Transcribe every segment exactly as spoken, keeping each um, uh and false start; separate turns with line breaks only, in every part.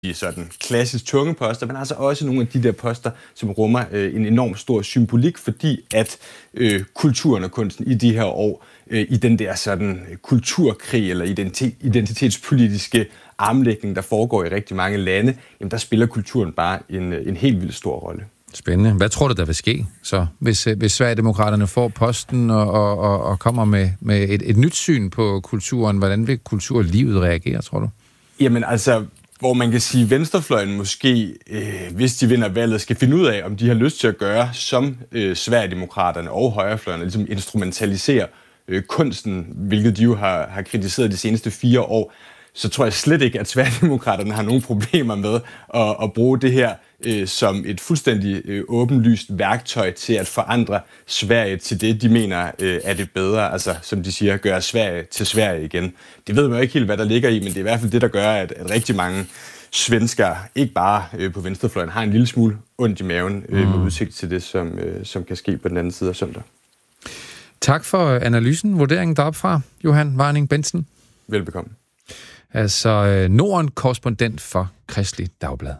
de sådan klassisk tunge poster, men altså også nogle af de der poster, som rummer øh, en enorm stor symbolik, fordi at øh, kulturen og kunsten i de her år, øh, i den der sådan kulturkrig eller identitet, identitetspolitiske armlægning, der foregår i rigtig mange lande, jamen der spiller kulturen bare en, en helt vildt stor rolle.
Spændende. Hvad tror du, der vil ske, så, hvis, hvis Sverigedemokraterne får posten og, og, og kommer med, med et, et nyt syn på kulturen? Hvordan vil kulturlivet reagere, tror du?
Jamen altså, hvor man kan sige, at venstrefløjen måske, øh, hvis de vinder valget, skal finde ud af, om de har lyst til at gøre, som øh, Sverigedemokraterne og højrefløjen, ligesom instrumentalisere øh, kunsten, hvilket de jo har, har kritiseret de seneste fire år, så tror jeg slet ikke, at Sverigedemokraterne har nogen problemer med at, at bruge det her øh, som et fuldstændig øh, åbenlyst værktøj til at forandre Sverige til det, de mener øh, er det bedre. Altså, som de siger, gøre Sverige til Sverige igen. Det ved man jo ikke helt, hvad der ligger i, men det er i hvert fald det, der gør, at, at rigtig mange svenskere, ikke bare øh, på venstrefløjen, har en lille smule ondt i maven øh, med udsigt til det, som, øh, som kan ske på den anden side af søndag.
Tak for analysen, vurderingen deroppe fra, Johan Warning Bentzen.
Velbekomme.
Altså Norden-korrespondent for Kristelig Dagblad.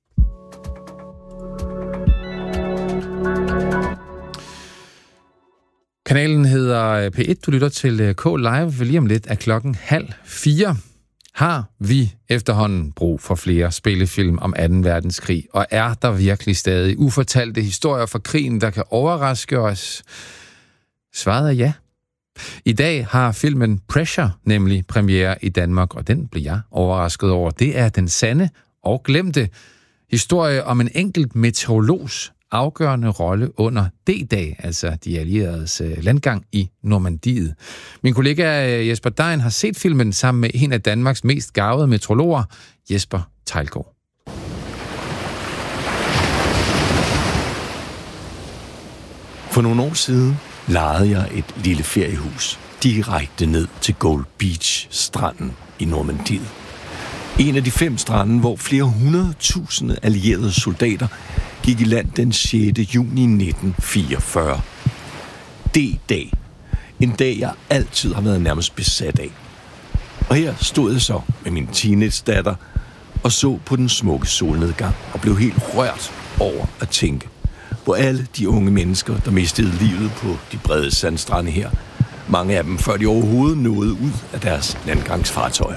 Kanalen hedder P et. Du lytter til K Live. Lige om lidt er klokken halv fire. Har vi efterhånden brug for flere spillefilm om anden verdenskrig? Og er der virkelig stadig ufortalte historier fra krigen, der kan overraske os? Svaret er ja. I dag har filmen Pressure nemlig premiere i Danmark, og den blev jeg overrasket over. Det er den sande og glemte historie om en enkelt meteorologs afgørende rolle under D-dag, altså de allieredes landgang i Normandiet. Min kollega Jesper Dein har set filmen sammen med en af Danmarks mest garvede meteorologer, Jesper Teilgaard.
For nogle år siden lejede jeg et lille feriehus direkte ned til Gold Beach-stranden i Normandiet. En af de fem strande, hvor flere hundrede tusinde allierede soldater gik i land den sjette juni nitten fireogfyrre. D-dag. En dag, jeg altid har været nærmest besat af. Og her stod jeg så med min teenage-datter og så på den smukke solnedgang og blev helt rørt over at tænke på alle de unge mennesker, der mistede livet på de brede sandstrande her. Mange af dem, før de overhovedet nåede ud af deres landgangsfartøjer.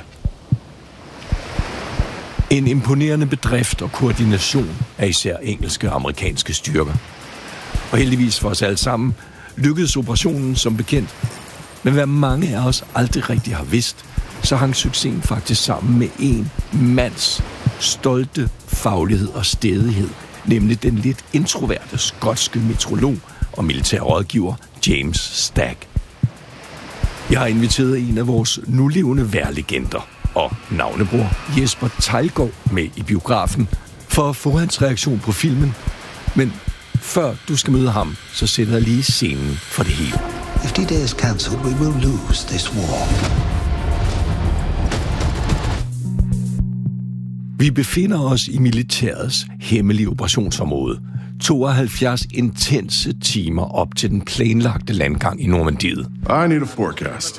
En imponerende bedrift og koordination af især engelske og amerikanske styrker. Og heldigvis for os alle sammen lykkedes operationen som bekendt. Men hvad mange af os aldrig rigtig har vidst, så hang succesen faktisk sammen med en mands stolte faglighed og stædighed, nemlig den lidt introverte skotske meteorolog og militær rådgiver James Stagg. Jeg har inviteret en af vores nulevende vejrlegender og navnebror Jesper Teilgaard med i biografen for at få hans reaktion på filmen. Men før du skal møde ham, så sætter jeg lige scenen for det hele.
If D-Day is cancelled, we will lose this war.
Vi befinder os i militærets hemmelige operationsområde. tooghalvfjerds intense timer op til den planlagte landgang i Normandiet.
I need a forecast.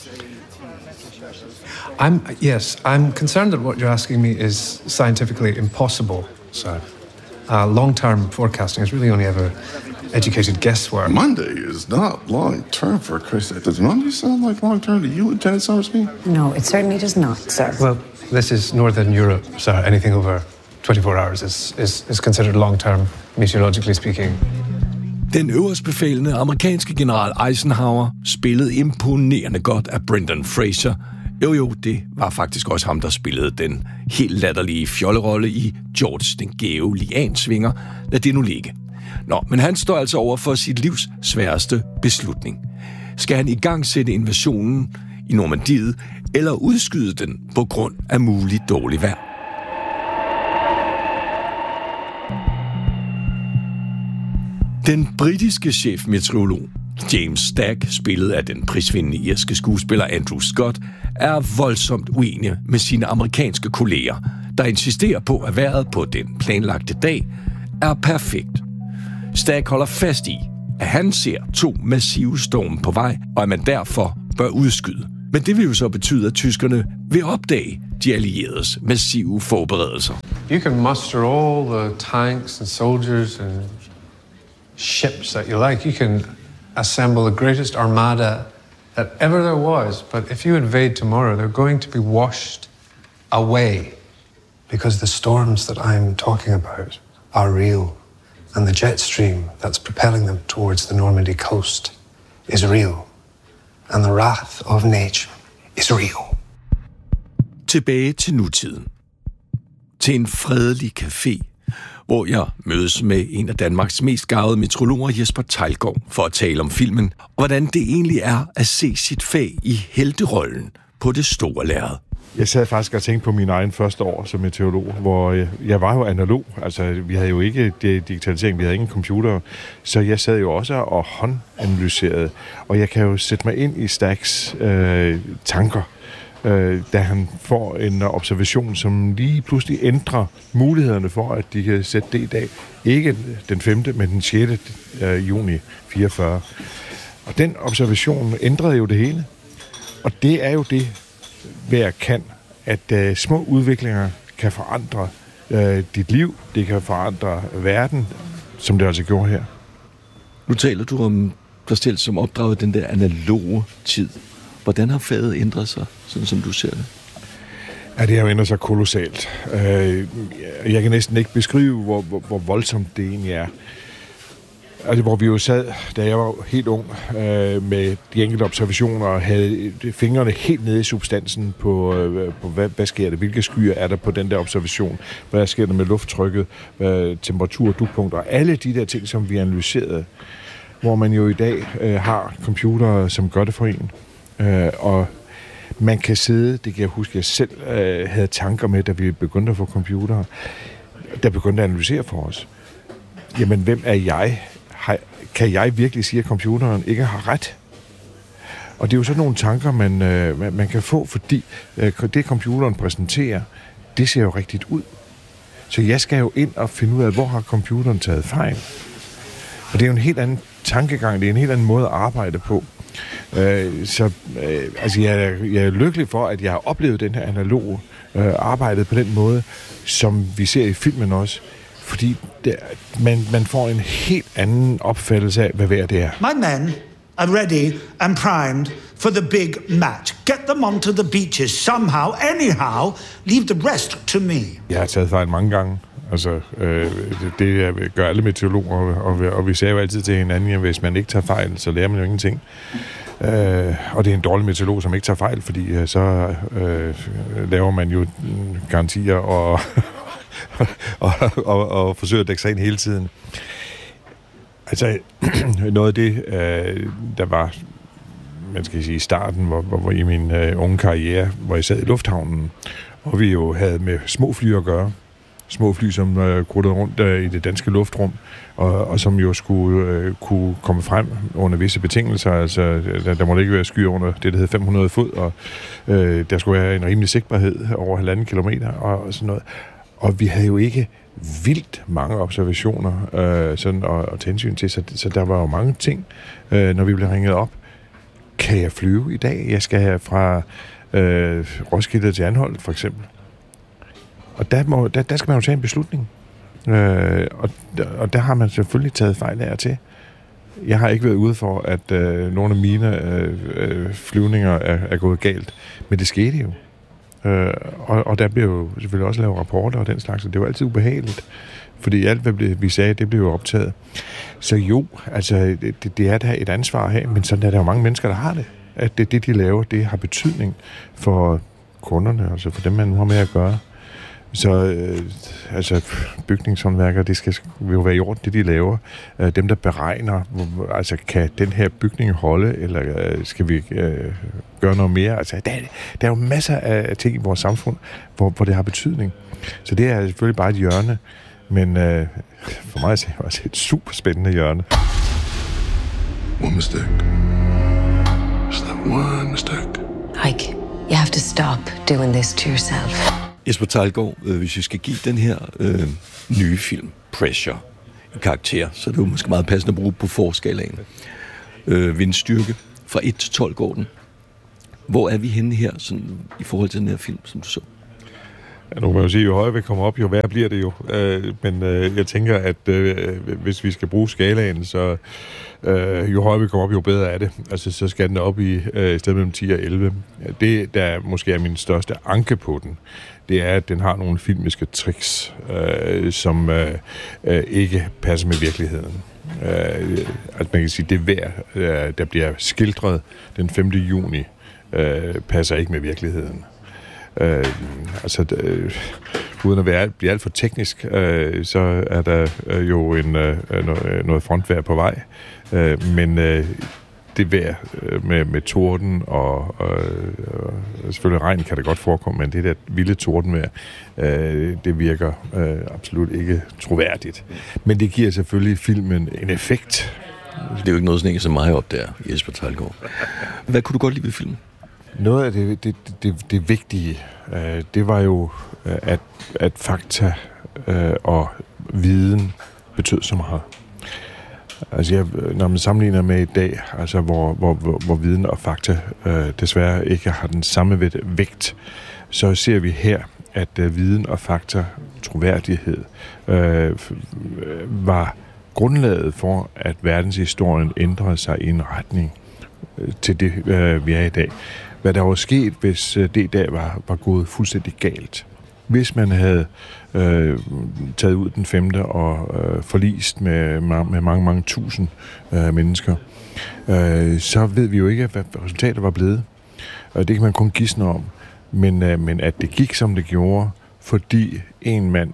I'm yes, I'm concerned that what you're asking me is scientifically impossible, sir. Uh, long-term forecasting is really only ever educated guesswork.
Monday is not long-term for Chris. Does Monday sound like long-term to you, Lieutenant Summersby?
No, it certainly does not, sir.
Well, this is Northern Europe, sir. Anything over twenty-four hours is, is, is considered long-term, meteorologically speaking.
Den øverstbefalende amerikanske general Eisenhower spillede imponerende godt af Brendan Fraser. Jo jo, det var faktisk også ham, der spillede den helt latterlige fjollerolle i George den gæve liansvinger. Lad det nu ligge. Nå, men han står altså over for sit livs sværeste beslutning. Skal han i gang sætte invasionen i Normandiet, eller udskyde den på grund af muligt dårlig vejr? Den britiske chefmeteorolog James Stagg, spillet af den prisvindende irske skuespiller Andrew Scott, er voldsomt uenig med sine amerikanske kolleger, der insisterer på, at vejret på den planlagte dag er perfekt. Stagg holder fast i, at han ser to massive storme på vej, og at man derfor bør udskyde Men det vil jo så betyde, at tyskerne vil opdage de allieredes massive forberedelser.
You can muster all the tanks and soldiers and ships that you like. You can assemble the greatest armada that ever there was. But if you invade tomorrow, they're going to be washed away because the storms that I'm talking about are real. And the jet stream that's propelling them towards the Normandy coast is real. And the wrath of nature is real.
Tilbage til nutiden. Til en fredelig café, hvor jeg mødes med en af Danmarks mest garvede meteorologer, Jesper Theilgaard, for at tale om filmen, og hvordan det egentlig er at se sit fag i helterollen på det store lærred.
Jeg sad faktisk og tænkte på min egen første år som meteorolog, hvor jeg, jeg var jo analog. Altså, vi havde jo ikke det, digitalisering, vi havde ingen computer, så jeg sad jo også og håndanalyserede. Og jeg kan jo sætte mig ind i Stacks øh, tanker, øh, da han får en observation, som lige pludselig ændrer mulighederne for, at de kan sætte det i dag. Ikke den femte, men den sjette Øh, juni fireogfyrre. Og den observation ændrede jo det hele. Og det er jo det, hver kan, at øh, små udviklinger kan forandre øh, dit liv, det kan forandre verden, som det altså gjorde her.
Nu taler du om dig selv som opdraget den der analoge tid. Hvordan har faget ændret sig, sådan som du ser det?
Ja, det har jo ændret sig kolossalt. Øh, jeg kan næsten ikke beskrive, hvor, hvor, hvor voldsomt det egentlig er. Altså, hvor vi jo sad, da jeg var helt ung, øh, med de enkelte observationer, og havde fingrene helt nede i substansen på, øh, på hvad, hvad sker der, hvilke skyer er der på den der observation, hvad sker der med lufttrykket, hvad, temperatur, dugpunkter, alle de der ting, som vi analyserede, hvor man jo i dag øh, har computere, som gør det for en. Øh, og man kan sidde, det kan jeg huske, jeg selv øh, havde tanker med, da vi begyndte at få computere, der begyndte at analysere for os. Jamen, hvem er jeg? Kan jeg virkelig sige, at computeren ikke har ret? Og det er jo sådan nogle tanker, man, øh, man kan få, fordi øh, det, computeren præsenterer, det ser jo rigtigt ud. Så jeg skal jo ind og finde ud af, hvor har computeren taget fejl. Og det er jo en helt anden tankegang, det er en helt anden måde at arbejde på. Øh, så øh, altså jeg, jeg er lykkelig for, at jeg har oplevet den her analoge øh, arbejdet på den måde, som vi ser i filmen også. Fordi det, man, man får en helt anden opfattelse af, hvad vejr det er.
My men are ready and primed for the big match. Get them onto the beaches somehow, anyhow. Leave the rest to me. Jeg
har taget fejl mange gange. Altså, øh, det, det gør alle meteorologer, og, og, og vi siger jo altid til hinanden, at hvis man ikke tager fejl, så lærer man jo ingenting. Øh, og det er en dårlig meteorolog, som ikke tager fejl, fordi øh, så øh, laver man jo garantier og... og, og, og forsøger at dække sig ind hele tiden. Altså, noget af det, øh, der var, man skal sige, i starten, hvor, hvor, hvor i min øh, unge karriere, hvor jeg sad i lufthavnen, og vi jo havde med små fly at gøre. Små fly, som øh, gruttede rundt øh, i det danske luftrum, og, og som jo skulle øh, kunne komme frem under visse betingelser. Altså, der, der måtte ikke være skyer under det, der hedder fem hundrede fod, og øh, der skulle være en rimelig sigtbarhed over halvanden kilometer, og, og sådan noget. Og vi havde jo ikke vildt mange observationer øh, sådan, og, og hensyn til, så, så der var jo mange ting, øh, når vi blev ringet op. Kan jeg flyve i dag? Jeg skal have fra øh, Roskilde til Anholt, for eksempel. Og der, må, der, der skal man jo tage en beslutning. Øh, og, og der har man selvfølgelig taget fejl af og til. Jeg har ikke været ude for, at øh, nogle af mine øh, øh, flyvninger er, er gået galt, men det skete jo. Øh, og, og der blev jo selvfølgelig også lavet rapporter og den slags, og det var altid ubehageligt, fordi alt, hvad vi sagde, det blev jo optaget. Så jo, altså, det, det er da et ansvar her, men sådan er der jo mange mennesker, der har det, at det, det de laver, det har betydning for kunderne, altså for dem, man nu har med at gøre. Så øh, altså, bygningshåndværkere, det skal jo være i orden, det de laver. Øh, dem, der beregner, hvor, altså kan den her bygning holde, eller øh, skal vi øh, gøre noget mere? Altså, der, der er jo masser af ting i vores samfund, hvor, hvor det har betydning. Så det er selvfølgelig bare et hjørne, men øh, for mig er det også et super spændende hjørne.
One mistake. Just that one mistake.
Ike, you have to stop doing this to yourself.
Jesper Theilgaard, øh, hvis vi skal give den her øh, nye film, Pressure, en karakter, så er det jo måske meget passende at bruge på forskalaen. Øh, vindstyrke, fra et til tolv går den. Hvor er vi henne her, sådan, i forhold til den her film, som du så?
Ja, nu kan man jo sige, jo højere vi kommer op, jo værre bliver det jo. Øh, men øh, jeg tænker, at øh, hvis vi skal bruge skalaen, så øh, jo højere vi kommer op, jo bedre er det. Altså, så skal den op i øh, stedet mellem ti og elleve. Det, der måske er min største anke på den, det er, at den har nogle filmiske tricks, øh, som øh, øh, ikke passer med virkeligheden. Øh, altså man kan sige, det vejr, øh, der bliver skildret den femte juni, øh, passer ikke med virkeligheden. Øh, altså, øh, uden at være, blive alt for teknisk, øh, så er der øh, jo en, øh, noget, noget frontvejr på vej. Øh, men øh, det vejr øh, med, med torden og øh, selvfølgelig regn kan det godt forekomme, men det der vilde tordenvejr, øh, det virker øh, absolut ikke troværdigt. Men det giver selvfølgelig filmen en effekt.
Det er jo ikke noget, sådan en som mig op der, Jesper Theilgaard. Hvad kunne du godt lide ved filmen?
Noget af det, det, det, det vigtige, øh, det var jo, øh, at, at fakta øh, og viden betød så meget. Altså, jeg, når man sammenligner med i dag, altså hvor, hvor, hvor, hvor viden og fakta øh, desværre ikke har den samme vægt, så ser vi her, at øh, viden og fakta, troværdighed, øh, var grundlaget for, at verdenshistorien ændrede sig i en retning øh, til det, øh, vi er i dag. Hvad der var sket, hvis det i dag var, var gået fuldstændig galt. Hvis man havde øh, taget ud den femte og øh, forlist med, med mange, mange tusind øh, mennesker, øh, så ved vi jo ikke, hvad resultatet var blevet. Og det kan man kun gisne om. Men, øh, men at det gik, som det gjorde, fordi en mand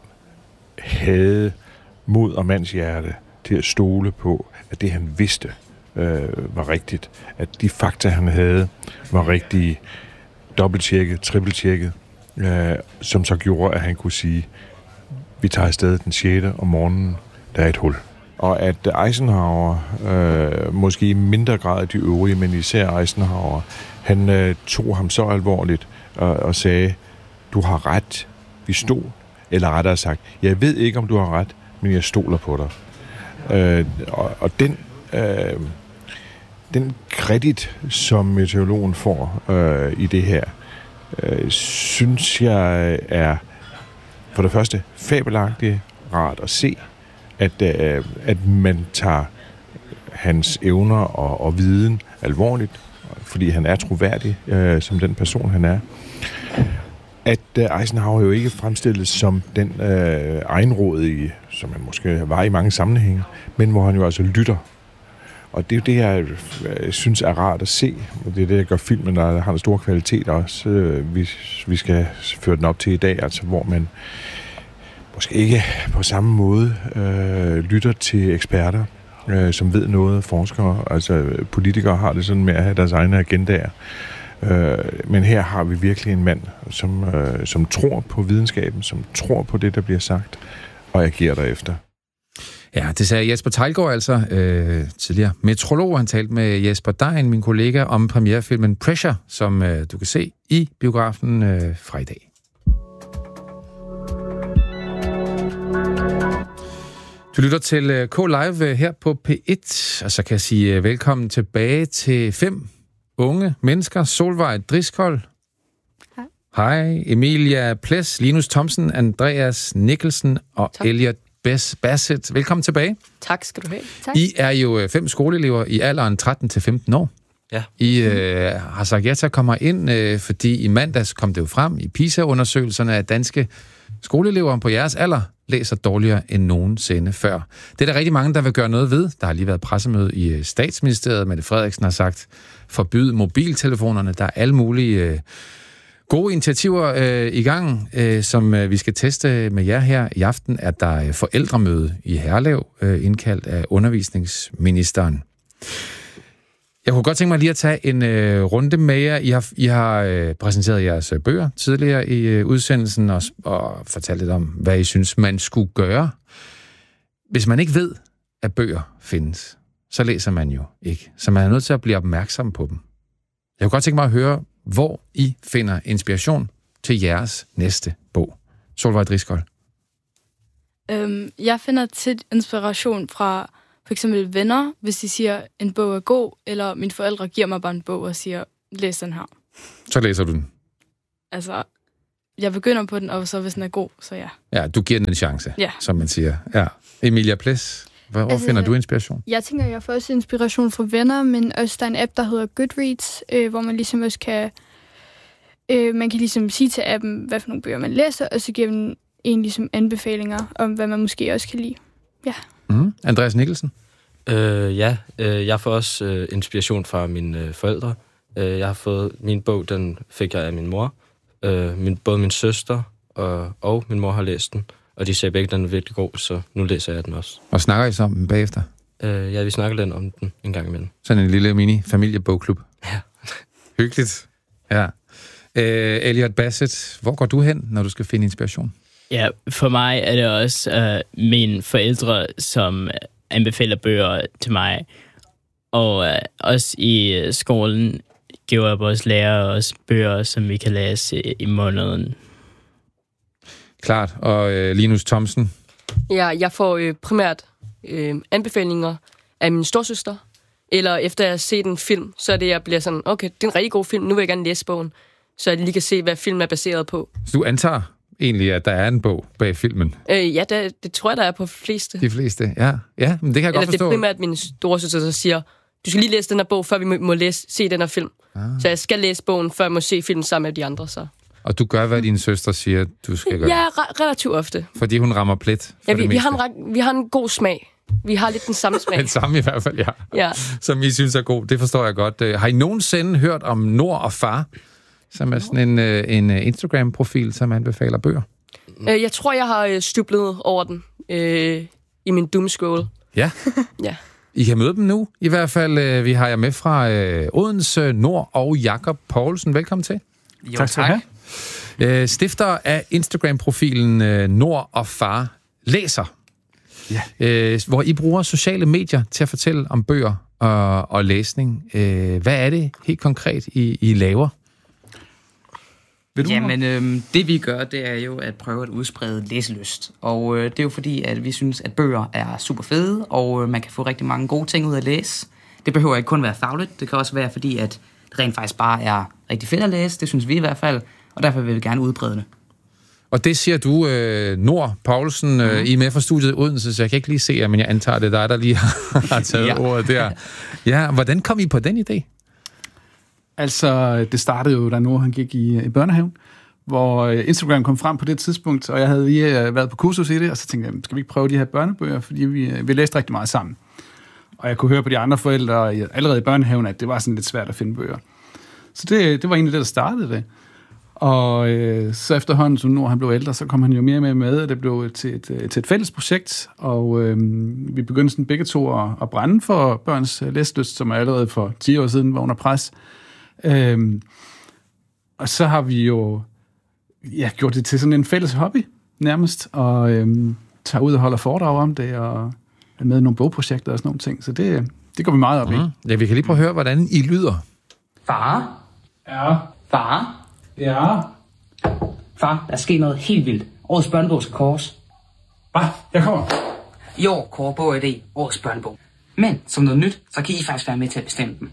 havde mod og mandshjerte til at stole på, at det han vidste øh, var rigtigt. At de fakta, han havde, var rigtige, dobbelttjekket, trippeltjekket, øh, som så gjorde, at han kunne sige, vi tager afsted den sjette om morgenen, der er et hul. Og at Eisenhower, øh, måske i mindre grad de øvrige, men især Eisenhower, han øh, tog ham så alvorligt og, og sagde, du har ret, vi stod, eller rettere sagt, jeg ved ikke, om du har ret, men jeg stoler på dig. Øh, og, og den, øh, den kredit, som meteorologen får øh, i det her, øh, synes jeg er for det første fabelagtigt, rart at se, at, øh, at man tager hans evner og, og viden alvorligt, fordi han er troværdig øh, som den person, han er. At øh, Eisenhower jo ikke fremstilles som den øh, egenrådige, som han måske var i mange sammenhænge, men hvor han jo altså lytter. Og det er jo det, jeg øh, synes er rart at se. Det er det, der gør filmen, der har en stor kvalitet også. Øh, vi, vi skal føre den op til i dag, altså hvor man måske ikke på samme måde øh, lytter til eksperter, øh, som ved noget, forskere. Altså politikere har det sådan med at have deres egne agendaer. Øh, men her har vi virkelig en mand, som, øh, som tror på videnskaben, som tror på det, der bliver sagt, og agerer derefter.
Ja, det sagde Jesper Theilgaard altså, øh, tidligere meteorolog. Han talte med Jesper Dein, min kollega, om premierefilmen Pressure, som øh, du kan se i biografen øh, fra i dag. Du lytter til K Live her på P et, og så kan jeg sige velkommen tilbage til fem unge mennesker. Solvej Driscoll.
Hej.
Hej. Emilia Ples, Linus Thomsen, Andreas Nicholson og tak. Elliot Bess Bassett. Velkommen tilbage.
Tak skal du have. Tak.
I er jo fem skoleelever i alderen tretten til femten år.
Ja.
I øh, har sagt ja til at komme ind, øh, fordi i mandags kom det jo frem i PISA-undersøgelserne, at danske skoleelever på jeres alder læser dårligere end nogensinde før. Det er der rigtig mange, der vil gøre noget ved. Der har lige været pressemøde i Statsministeriet. Mette Frederiksen har sagt, forbyd mobiltelefonerne. Der er alle mulige øh, gode initiativer øh, i gang, øh, som øh, vi skal teste med jer her i aften. Er der forældremøde i Herlev, øh, indkaldt af undervisningsministeren. Jeg kunne godt tænke mig lige at tage en øh, runde med jer. I har, I har øh, præsenteret jeres bøger tidligere i øh, udsendelsen og, og fortalt lidt om, hvad I synes, man skulle gøre. Hvis man ikke ved, at bøger findes, så læser man jo ikke. Så man er nødt til at blive opmærksom på dem. Jeg kunne godt tænke mig at høre, hvor I finder inspiration til jeres næste bog. Solvej Driscoll.
Øhm, jeg finder tit inspiration fra for eksempel venner, hvis de siger, en bog er god, eller mine forældre giver mig bare en bog og siger, læs den her.
Så læser du den?
Altså, jeg begynder på den, og så hvis den er god, så ja.
Ja, du giver den en chance,
ja.
som man siger. Ja. Emilia Ples, hvor altså, finder du inspiration?
Jeg tænker, jeg får også inspiration fra venner, men også der er en app, der hedder Goodreads, øh, hvor man ligesom også kan... Øh, man kan ligesom sige til appen, hvad for nogle bøger man læser, og så give dem en ligesom anbefalinger om, hvad man måske også kan lide. Ja.
Mm. Andreas Nikkelsen?
Øh, ja, øh, jeg får også øh, inspiration fra mine øh, forældre. Øh, jeg har fået... Min bog, den fik jeg af min mor. Øh, min, både min søster og, og min mor har læst den, og de sagde begge, den er virkelig god, så nu læser jeg den også.
Og snakker I så om den bagefter?
Øh, ja, vi snakker lidt om den en gang imellem.
Sådan en lille mini-familiebogklub?
Ja.
Hyggeligt. Ja. Øh, Elliot Bassett, hvor går du hen, når du skal finde inspiration?
Ja, for mig er det også øh, mine forældre, som anbefaler bøger til mig. Og øh, også i skolen giver jeg vores lærere også bøger, som vi kan læse i, i måneden.
Klart. Og øh, Linus Thomsen?
Ja, jeg får øh, primært øh, anbefalinger af min storsøster. Eller efter jeg har set en film, så er det, jeg bliver sådan, okay, det er en rigtig god film, nu vil jeg gerne læse bogen. Så jeg lige kan se, hvad filmen er baseret på.
Så du antager egentlig, at der er en bog bag filmen?
Øh, ja, det, det tror jeg, der er på fleste.
De fleste, ja. Ja, men det kan jeg
Eller
godt forstå.
det er primært min storesøster, der siger, du skal lige læse den her bog, før vi må, må læse, se den her film. Ah. Så jeg skal læse bogen, før jeg må se filmen sammen med de andre. Så.
Og du gør, hvad din søster siger, du skal gøre?
Ja, re- relativt ofte.
Fordi hun rammer plet?
Ja, vi, vi, har en re- vi har en god smag. Vi har lidt den samme smag.
Den samme i hvert fald, ja.
ja.
Som I synes er god. Det forstår jeg godt. Har I nogensinde hørt om Nord og Far, som er sådan en, en Instagram-profil, som anbefaler bøger?
Jeg tror, jeg har stublet over den øh, i min doomscroll.
Ja?
ja.
I kan møde dem nu. I hvert fald, vi har jer med fra øh, Odense, Nord og Jakob Poulsen. Velkommen til.
Jo, tak skal du
have. Øh, stifter af Instagram-profilen øh, Nord og Far læser. Ja. Øh, hvor I bruger sociale medier til at fortælle om bøger og, og læsning. Øh, hvad er det helt konkret, I, I laver?
Jamen, øh, det vi gør, det er jo at prøve at udsprede læselyst. Og øh, det er jo fordi, at vi synes, at bøger er super fede, og øh, man kan få rigtig mange gode ting ud af at læse. Det behøver ikke kun være fagligt, det kan også være fordi, at det rent faktisk bare er rigtig fedt at læse. Det synes vi i hvert fald, og derfor vil vi gerne udbrede det.
Og det siger du, øh, Nord Poulsen, øh, mm. I er med fra studiet i Odense, så jeg kan ikke lige se jer, men jeg antager, det er dig, der lige har taget ja. ordet der. Ja, hvordan kom I på den idé?
Altså, det startede jo, da Nord han gik i, i børnehaven, hvor Instagram kom frem på det tidspunkt, og jeg havde lige været på kursus i det, og så tænkte jeg, skal vi ikke prøve de her børnebøger, fordi vi, vi læste rigtig meget sammen. Og jeg kunne høre på de andre forældre allerede i børnehaven, at det var sådan lidt svært at finde bøger. Så det, det var egentlig det, der startede det. Og øh, så efterhånden, som Nord han blev ældre, så kom han jo mere og mere med, og det blev til et, til et fælles projekt, og øh, vi begyndte sådan begge to at, at brænde for børns læselyst, som er allerede for ti år siden var under pres. Øhm, og så har vi jo ja, gjort det til sådan en fælles hobby nærmest, og øhm, tager ud og holder foredrag om det, og er med i nogle bogprojekter og sådan nogle ting, så det, det går vi meget op i.
Mm. Ja, vi kan lige prøve at høre, hvordan I lyder.
Far?
Ja?
Far?
Ja?
Far, der er sket noget helt vildt. Årets børnebog skal kåres.
Hvad? Jeg kommer.
I år kårer Bog og I D årets børnebog. Men som noget nyt, så kan I faktisk være med til at bestemme dem.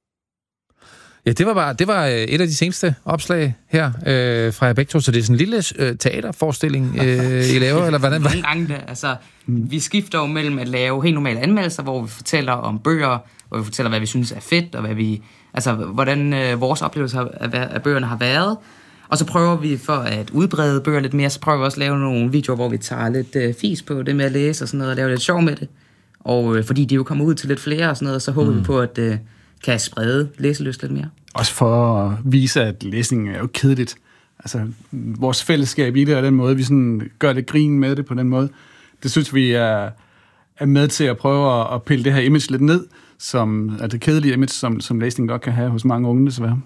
Ja, det var bare det var et af de seneste opslag her øh, fra jer begge to, så det er sådan en lille øh, teaterforestilling, øh, I laver, eller hvordan?
Nogle gange da, altså, vi skifter jo mellem at lave helt normale anmeldelser, hvor vi fortæller om bøger, hvor vi fortæller, hvad vi synes er fedt, og hvad vi, altså, hvordan øh, vores oplevelse af, af bøgerne har været. Og så prøver vi for at udbrede bøger lidt mere, så prøver vi også at lave nogle videoer, hvor vi tager lidt øh, fis på det med at læse og sådan noget, og lave lidt sjov med det. Og øh, fordi de jo kommer ud til lidt flere og sådan noget, så håber mm. vi på, at øh, kan sprede læselyst lidt mere.
Også for at vise, at læsningen er jo kedeligt. Altså, vores fællesskab i det og den måde, vi sådan gør det grin med det på den måde, det synes vi er, er med til at prøve at, at pille det her image lidt ned, som er det kedelige image, som, som læsning godt kan have hos mange unge, desværre.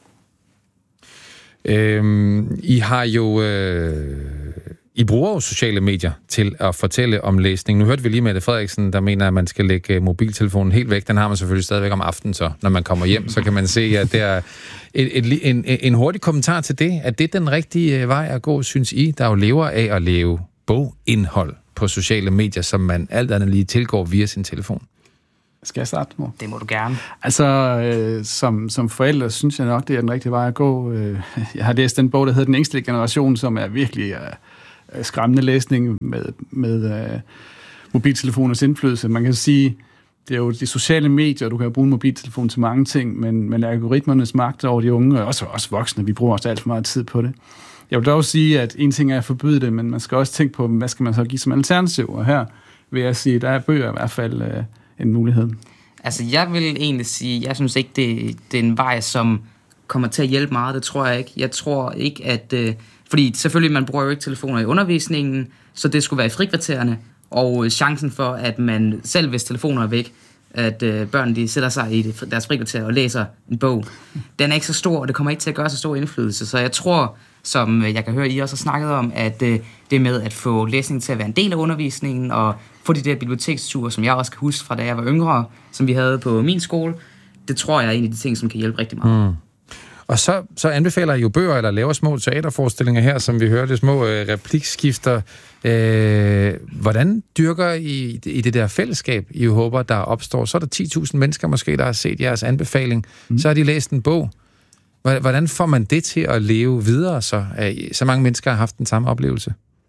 Øhm, I har jo... Øh I bruger jo sociale medier til at fortælle om læsning. Nu hørte vi lige Mette Frederiksen, der mener, at man skal lægge mobiltelefonen helt væk. Den har man selvfølgelig stadigvæk om aftenen, så når man kommer hjem, så kan man se, at det er et, et, en, en hurtig kommentar til det. At det er den rigtige vej at gå, synes I, der jo lever af at lave bogindhold på sociale medier, som man alt andet lige tilgår via sin telefon?
Skal jeg starte, mor?
Det må du gerne.
Altså, øh, som, som forælder synes jeg nok, det er den rigtige vej at gå. Øh, jeg har læst den bog, der hedder Den ængstelige generation, som er virkelig øh, skræmmende læsning med, med øh, mobiltelefoners indflydelse. Man kan sige, det er jo de sociale medier, du kan bruge en mobiltelefon til mange ting, men, men algoritmernes magt over de unge, og også, også voksne, vi bruger også alt for meget tid på det. Jeg vil dog sige, at en ting er at forbyde det, men man skal også tænke på, hvad skal man så give som alternativ, og her vil jeg sige, der er bøger i hvert fald øh, en mulighed.
Altså, jeg vil egentlig sige, jeg synes ikke, det, det er en vej, som kommer til at hjælpe meget. Det tror jeg ikke. Jeg tror ikke, at... Øh, fordi selvfølgelig, man bruger jo ikke telefoner i undervisningen, så det skulle være i frikvartererne, og chancen for, at man selv, hvis telefoner er væk, at øh, børn de sætter sig i det, deres frikvarter og læser en bog, den er ikke så stor, og det kommer ikke til at gøre så stor indflydelse. Så jeg tror, som jeg kan høre, I også har snakket om, at øh, det med at få læsning til at være en del af undervisningen, og få de der biblioteksture, som jeg også kan huske fra da jeg var yngre, som vi havde på min skole, det tror jeg er en af de ting, som kan hjælpe rigtig meget. Mm.
Og så, så anbefaler I jo bøger, eller laver små teaterforestillinger her, som vi hørte, små øh, replikskifter. Øh, hvordan dyrker I, i det der fællesskab, I håber, der opstår? Så er der ti tusind mennesker måske, der har set jeres anbefaling. Mm. Så har de læst en bog. Hvordan får man det til at leve videre, så, at så mange mennesker har haft den samme oplevelse?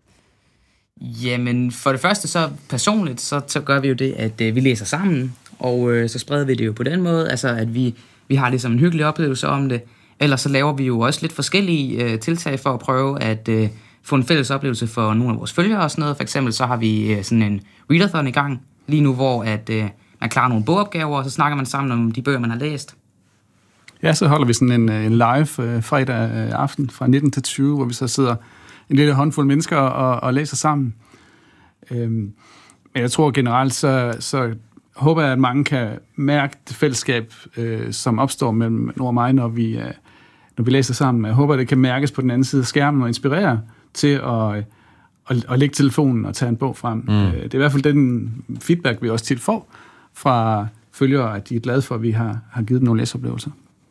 Jamen, for det første så personligt, så, så gør vi jo det, at øh, vi læser sammen, og øh, så spreder vi det jo på den måde, altså at vi, vi har ligesom en hyggelig oplevelse om det. Ellers så laver vi jo også lidt forskellige øh, tiltag for at prøve at øh, få en fælles oplevelse for nogle af vores følgere og sådan noget. For eksempel så har vi øh, sådan en readathon i gang lige nu, hvor at, øh, man klarer nogle bogopgaver, og så snakker man sammen om de bøger, man har læst.
Ja, så holder vi sådan en, en live øh, fredag aften fra nitten til tyve, hvor vi så sidder en lille håndfuld mennesker og, og læser sammen. Øhm, men jeg tror generelt, så, så håber jeg, at mange kan mærke det fællesskab, øh, som opstår mellem Nora og mig, når vi, øh, når vi læser sammen. Jeg håber, at det kan mærkes på den anden side af skærmen og inspirere til at, at, at lægge telefonen og tage en bog frem. Mm. Det er i hvert fald den feedback, vi også tit får fra følgere, at de er glade for, at vi har, har givet dem nogle læseoplevelser.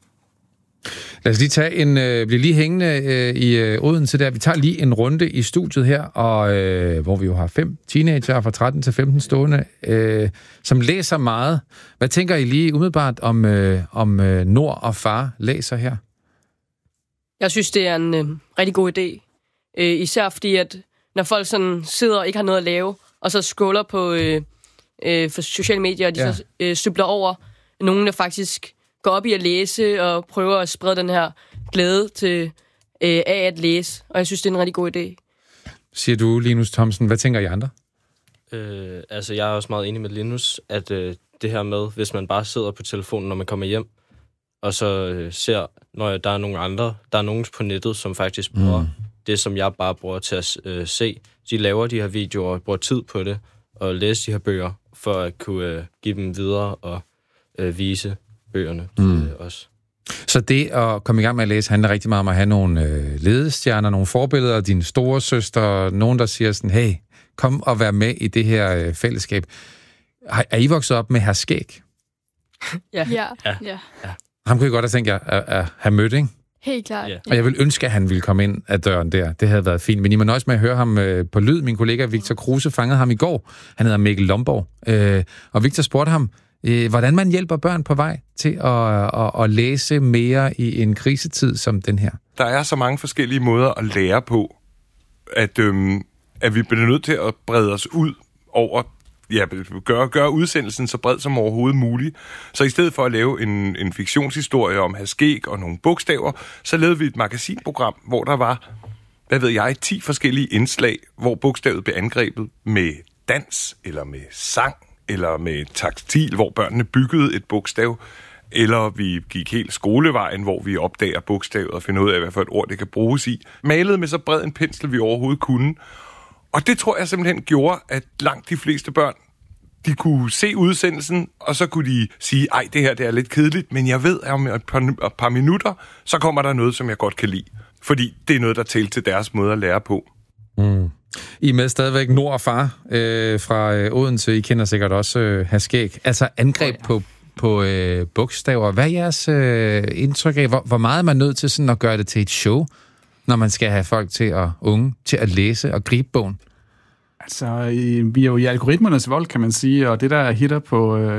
Lad os lige tage en, øh, blive lige hængende øh, i øh, Odense der. Vi tager lige en runde i studiet her, og, øh, hvor vi jo har fem teenager fra tretten til femten stående, øh, som læser meget. Hvad tænker I lige umiddelbart om, øh, om øh, Nor og far læser her?
Jeg synes, det er en øh, rigtig god idé. Øh, især fordi, at når folk sådan sidder og ikke har noget at lave, og så scroller på øh, øh, for sociale medier, og de ja. så øh, cykler over nogen, der faktisk går op i at læse og prøver at sprede den her glæde til øh, af at læse. Og jeg synes, det er en rigtig god idé.
Siger du, Linus Thomsen, hvad tænker I andre?
Øh, altså, jeg er også meget enig med Linus, at øh, det her med, hvis man bare sidder på telefonen, når man kommer hjem, og så øh, ser, når der er nogle andre, der er nogen på nettet, som faktisk bruger mm. det, som jeg bare bruger til at øh, se. De laver de her videoer og bruger tid på det, og læse de her bøger, for at kunne øh, give dem videre og øh, vise bøgerne til mm. os.
Så det at komme i gang med at læse handler rigtig meget om at have nogle øh, ledestjerner, nogle forbilleder, din store søster, nogen, der siger sådan, hey, kom og vær med i det her øh, fællesskab. Har, er I vokset op med Herr Skæg?
Ja. Ja. ja. ja.
Ham kunne I godt have tænkt jer at, at have mødt, ikke?
Helt klart.
Yeah. Og jeg vil ønske, at han ville komme ind ad døren der. Det havde været fint. Men I må nøjes med at høre ham øh, på lyd. Min kollega Victor Kruse fangede ham i går. Han hedder Mikkel Lomborg. Øh, og Victor spurgte ham, øh, hvordan man hjælper børn på vej til at, at, at læse mere i en krisetid som den her.
Der er så mange forskellige måder at lære på, at, øhm, at vi bliver nødt til at brede os ud over, ja, gøre, gøre udsendelsen så bred som overhovedet muligt. Så i stedet for at lave en, en fiktionshistorie om Herr Skæg og nogle bogstaver, så lavede vi et magasinprogram, hvor der var, hvad ved jeg, ti forskellige indslag, hvor bogstavet blev angrebet med dans, eller med sang, eller med taktil, hvor børnene byggede et bogstav, eller vi gik helt skolevejen, hvor vi opdager bogstavet og finder ud af, hvad for et ord det kan bruges i. Malede med så bred en pensel, vi overhovedet kunne. Og det tror jeg simpelthen gjorde, at langt de fleste børn, de kunne se udsendelsen, og så kunne de sige, ej, det her det er lidt kedeligt, men jeg ved, at om et par, et par minutter, så kommer der noget, som jeg godt kan lide. Fordi det er noget, der tæller til deres måde at lære på.
Mm. I er med stadigvæk Nor og far øh, fra øh, Odense. I kender sikkert også øh, Herr Skæg. Altså angreb på, på øh, bogstaver. Hvad er jeres øh, indtryk af? Hvor, hvor meget er man nødt til sådan at gøre det til et show, når man skal have folk til at unge til at læse og gribe bogen?
Altså, vi er jo i algoritmernes vold, kan man sige, og det, der hitter på, øh,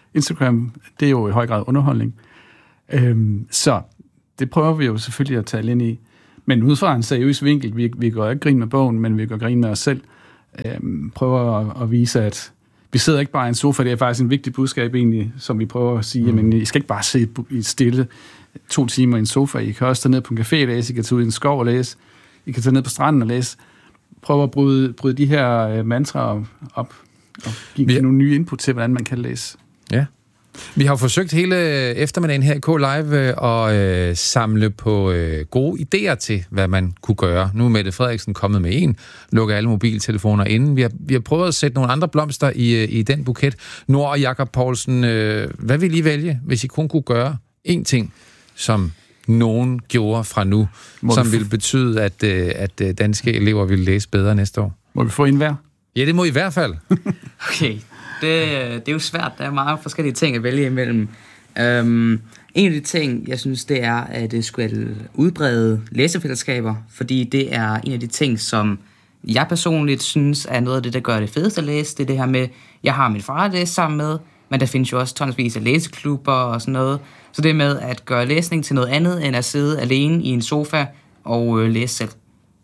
Instagram, det er jo i høj grad underholdning. Øhm, så det prøver vi jo selvfølgelig at tage ind i. Men ud fra en seriøs vinkel, vi, vi går ikke grin med bogen, men vi går grin med os selv. Øhm, prøver at, at vise, at vi sidder ikke bare i en sofa, det er faktisk en vigtig budskab egentlig, som vi prøver at sige, mm. men I skal ikke bare sidde i stille to timer i en sofa, I kan også tage ned på en café og læse, I kan tage ud i en skov og læse, I kan tage ned på stranden og læse. Prøve at bryde, bryde de her mantraer op og give vi... nogle nye input til, hvordan man kan læse.
Ja. Vi har forsøgt hele eftermiddagen her i K Live at øh, samle på øh, gode idéer til, hvad man kunne gøre. Nu er Mette Frederiksen kommet med en, lukker alle mobiltelefoner inden. Vi har, vi har prøvet at sætte nogle andre blomster i, i den buket. Nord og Jakob Poulsen, øh, hvad vil I vælge, hvis I kun kunne gøre én ting, som nogen gjorde fra nu, Må som ville betyde, at, øh, at danske elever ville læse bedre næste år?
Må vi få en hver?
Ja, det må I i hvert fald.
Okay. Det, det er jo svært. Der er meget forskellige ting at vælge imellem. Um, en af de ting, jeg synes, det er, at det skulle udbrede læsefællesskaber, fordi det er en af de ting, som jeg personligt synes er noget af det, der gør det fedeste at læse. Det er det her med, jeg har min far at læse sammen med, men der findes jo også tonsvis af læseklubber og sådan noget. Så det med at gøre læsning til noget andet, end at sidde alene i en sofa og øh, læse selv.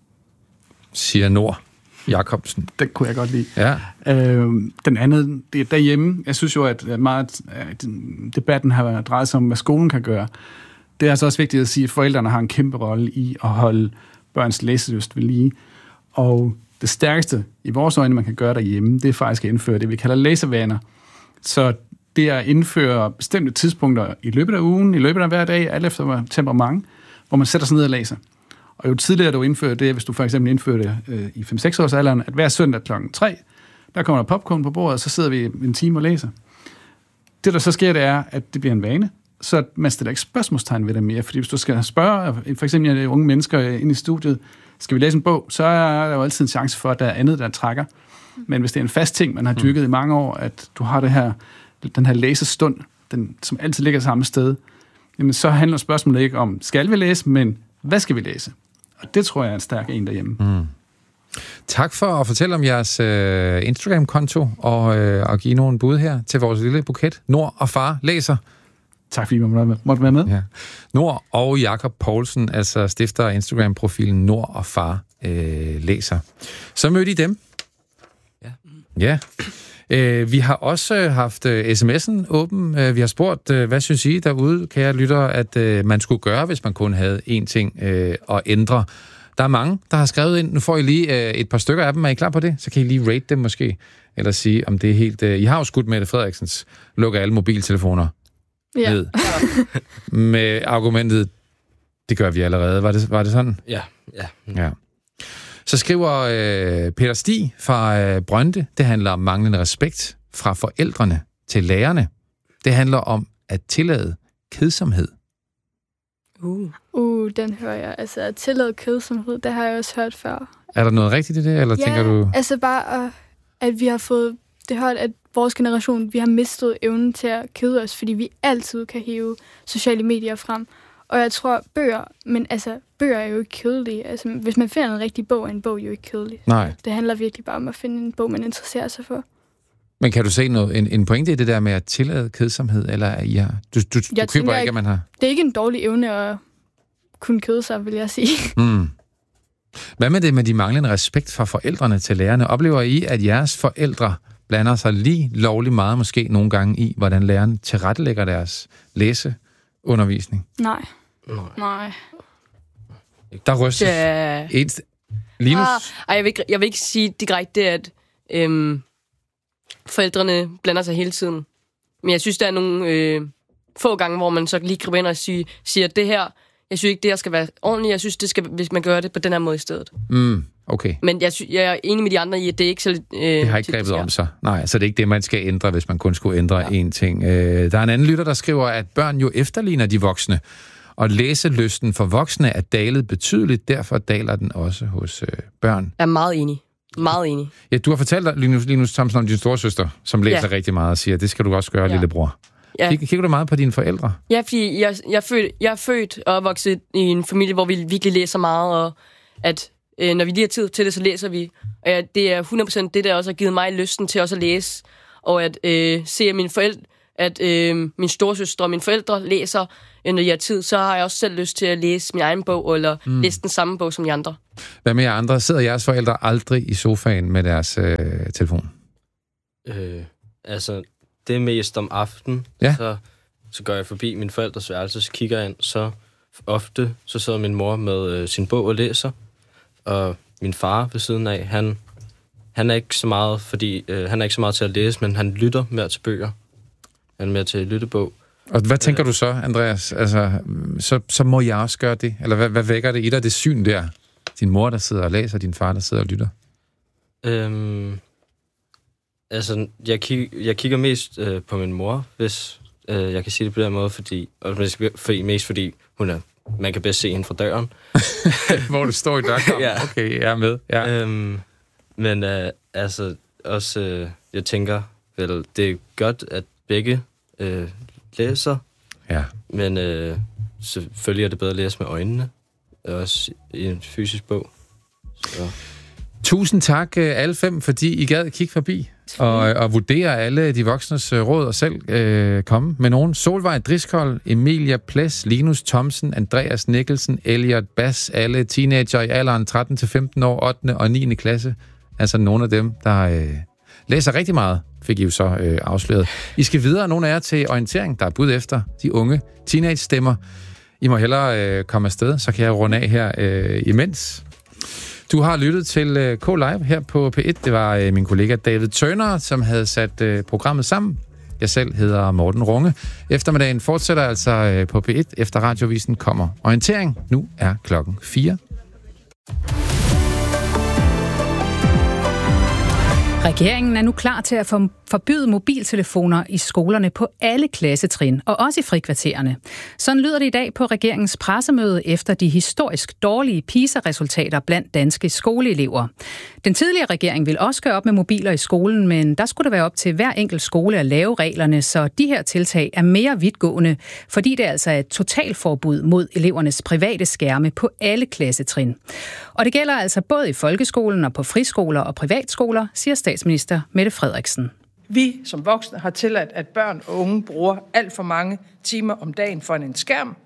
Siger Nord Jacobsen.
Den kunne jeg godt lide.
Ja.
Øh, den anden, det er derhjemme. Jeg synes jo, at meget at debatten har drejet sig om, hvad skolen kan gøre. Det er altså også vigtigt at sige, at forældrene har en kæmpe rolle i at holde børns læselyst ved lige. Og det stærkeste i vores øjne, man kan gøre derhjemme, det er faktisk at indføre det, vi kalder læsevaner. Så det er at indføre bestemte tidspunkter i løbet af ugen, i løbet af hver dag, alt efter temperament, hvor man sætter sig ned og læser. Og jo tidligere du indfører det, hvis du for eksempel indfører det øh, i fem seks års alderen, at hver søndag klokken tre, der kommer der popcorn på bordet, og så sidder vi en time og læser. Det, der så sker, det er, at det bliver en vane, så man stiller ikke spørgsmålstegn ved det mere. Fordi hvis du skal spørge, for eksempel unge mennesker ind i studiet, skal vi læse en bog, så er der jo altid en chance for, at der er andet, der trækker. Men hvis det er en fast ting, man har dyrket mm. i mange år, at du har det her, den her læsestund, den, som altid ligger samme sted, jamen så handler spørgsmålet ikke om, skal vi læse, men hvad skal vi læse? Og det tror jeg er en stærk en derhjemme. Mm.
Tak for at fortælle om jeres øh, Instagram-konto og øh, at give nogle bud her til vores lille buket. Nord og far læser.
Tak fordi I måtte være med.
Ja. Nord og Jakob Poulsen, altså stifter Instagram-profilen Nord og far øh, læser. Så mødte I dem.
Ja.
Ja. Øh, vi har også haft øh, sms'en åben. Øh, vi har spurgt, øh, hvad synes I derude, kære lyttere, at øh, man skulle gøre, hvis man kun havde én ting øh, at ændre. Der er mange, der har skrevet ind. Nu får I lige øh, et par stykker af dem. Er I klar på det? Så kan I lige rate dem måske. Eller sige, om det er helt... Øh, I har jo skudt Mette Frederiksens lukker alle mobiltelefoner
ja.
ned. Med argumentet, det gør vi allerede. Var det, var det sådan?
Ja. ja.
ja. Så skriver øh, Peter Stig fra øh, Brønde, det handler om manglende respekt fra forældrene til lærerne. Det handler om at tillade kedsomhed.
Uh, uh den hører jeg. Altså at tillade kedsomhed, det har jeg også hørt før.
Er der noget rigtigt i det, eller
ja,
tænker du...
altså bare, uh, at vi har fået det hørt, at vores generation, vi har mistet evnen til at kede os, fordi vi altid kan hive sociale medier frem. Og jeg tror, bøger, men altså, bøger er jo ikke kedelige. Altså, hvis man finder en rigtig bog, er en bog jo ikke kedelig.
Nej.
Det handler virkelig bare om at finde en bog, man interesserer sig for.
Men kan du se noget, en, en pointe i det der med at tillade kedsomhed, eller er I har, du, du, du køber ikke, at man har...
Det er ikke en dårlig evne at kunne kede sig, vil jeg sige.
Mm. Hvad med det med de manglende respekt fra forældrene til lærerne? Oplever I, at jeres forældre blander sig lige lovligt meget, måske nogle gange, i, hvordan lærerne tilrettelægger deres læseundervisning?
Nej. Nej.
Der rystes.
Ja.
Et... Linus?
Ah, ej, jeg, vil ikke, jeg vil ikke sige direkte, at øhm, forældrene blander sig hele tiden. Men jeg synes, der er nogle øh, få gange, hvor man så lige griber ind og siger, siger at det her, jeg synes ikke, det her skal være ordentligt. Jeg synes, det skal, hvis man gør det på den her måde i stedet.
Mm, okay.
Men jeg, jeg er enig med de andre i, at det er ikke så... Øh,
det har ikke grebet om sig. Nej, så det er ikke det, man skal ændre, hvis man kun skulle ændre ja. én ting. Øh, der er en anden lytter, der skriver, at børn jo efterligner de voksne, og læselysten for voksne er dalet betydeligt, derfor daler den også hos øh, børn.
Jeg er meget enig. Meget enig.
Ja, du har fortalt dig, Linus, Linus Thomsen, om din storesøster, som læser ja. rigtig meget og siger, det skal du også gøre, ja. lillebror. Ja. Kig, kigger du meget på dine forældre?
Ja, fordi jeg, jeg, er født, jeg er født og opvokset i en familie, hvor vi virkelig læser meget, og at øh, når vi lige har tid til det, så læser vi. Og ja, det er hundrede procent det, der også har givet mig lysten til også at læse, og at øh, se, at mine forældre, at øh, min storesøster og mine forældre læser, øh, når jeg har tid, så har jeg også selv lyst til at læse min egen bog, eller mm. læse den samme bog som de andre.
Hvad med jer andre? Sidder jeres forældre aldrig i sofaen med deres øh, telefon?
Øh, altså, det er mest om aftenen.
Ja.
Så, så går jeg forbi min forældres værelse, så kigger jeg ind, så ofte så sidder min mor med øh, sin bog og læser, og min far ved siden af, han, han er ikke så meget, fordi øh, han er ikke så meget til at læse, men han lytter mere til bøger. Han er mere til lyttebog.
Og hvad tænker øh, du så, Andreas? Altså, så, så må jeg også gøre det? Eller hvad, hvad vækker det i dig, det syn der? Din mor, der sidder og læser, din far, der sidder og lytter?
Øhm, altså, jeg, kig, jeg kigger mest øh, på min mor, hvis øh, jeg kan sige det på den måde, fordi, og mest fordi hun er, man kan bedst se hende fra døren.
Hvor du står i døren?
Ja.
Okay, jeg er med. Ja.
Øhm, men øh, altså, også, øh, jeg tænker, vel, det er godt, at begge øh, læser,
ja.
Men øh, selvfølgelig er det bedre at læse med øjnene, også i en fysisk bog. Så.
Tusind tak alle fem, fordi I gad kigge forbi og, og vurdere alle de voksnes råd og selv øh, komme med nogen. Solvej Driscoll, Emilia Ples, Linus Thomsen, Andreas Nicholson, Elliot Bass, alle teenager i alderen tretten til femten år, ottende og niende klasse. Altså nogle af dem, der øh, læser rigtig meget, fik I jo så øh, afsløret. I skal videre, nogle af jer, til orientering, der er bud efter de unge teenage-stemmer. I må hellere øh, komme afsted, så kan jeg runde af her øh, imens. Du har lyttet til øh, K-Live her på P et. Det var øh, min kollega David Turner, som havde sat øh, programmet sammen. Jeg selv hedder Morten Runge. Eftermiddagen fortsætter altså øh, på P et. Efter radiovisen kommer orientering. Nu er klokken fire.
Regeringen er nu klar til at forbyde mobiltelefoner i skolerne på alle klassetrin, og også i frikvartererne. Sådan lyder det i dag på regeringens pressemøde efter de historisk dårlige PISA-resultater blandt danske skoleelever. Den tidligere regering ville også gøre op med mobiler i skolen, men der skulle det være op til hver enkelt skole at lave reglerne, så de her tiltag er mere vidtgående, fordi det altså er et totalforbud mod elevernes private skærme på alle klassetrin. Og det gælder altså både i folkeskolen og på friskoler og privatskoler, siger statsminister Mette Frederiksen.
Vi som voksne har tilladt, at børn og unge bruger alt for mange timer om dagen foran en skærm.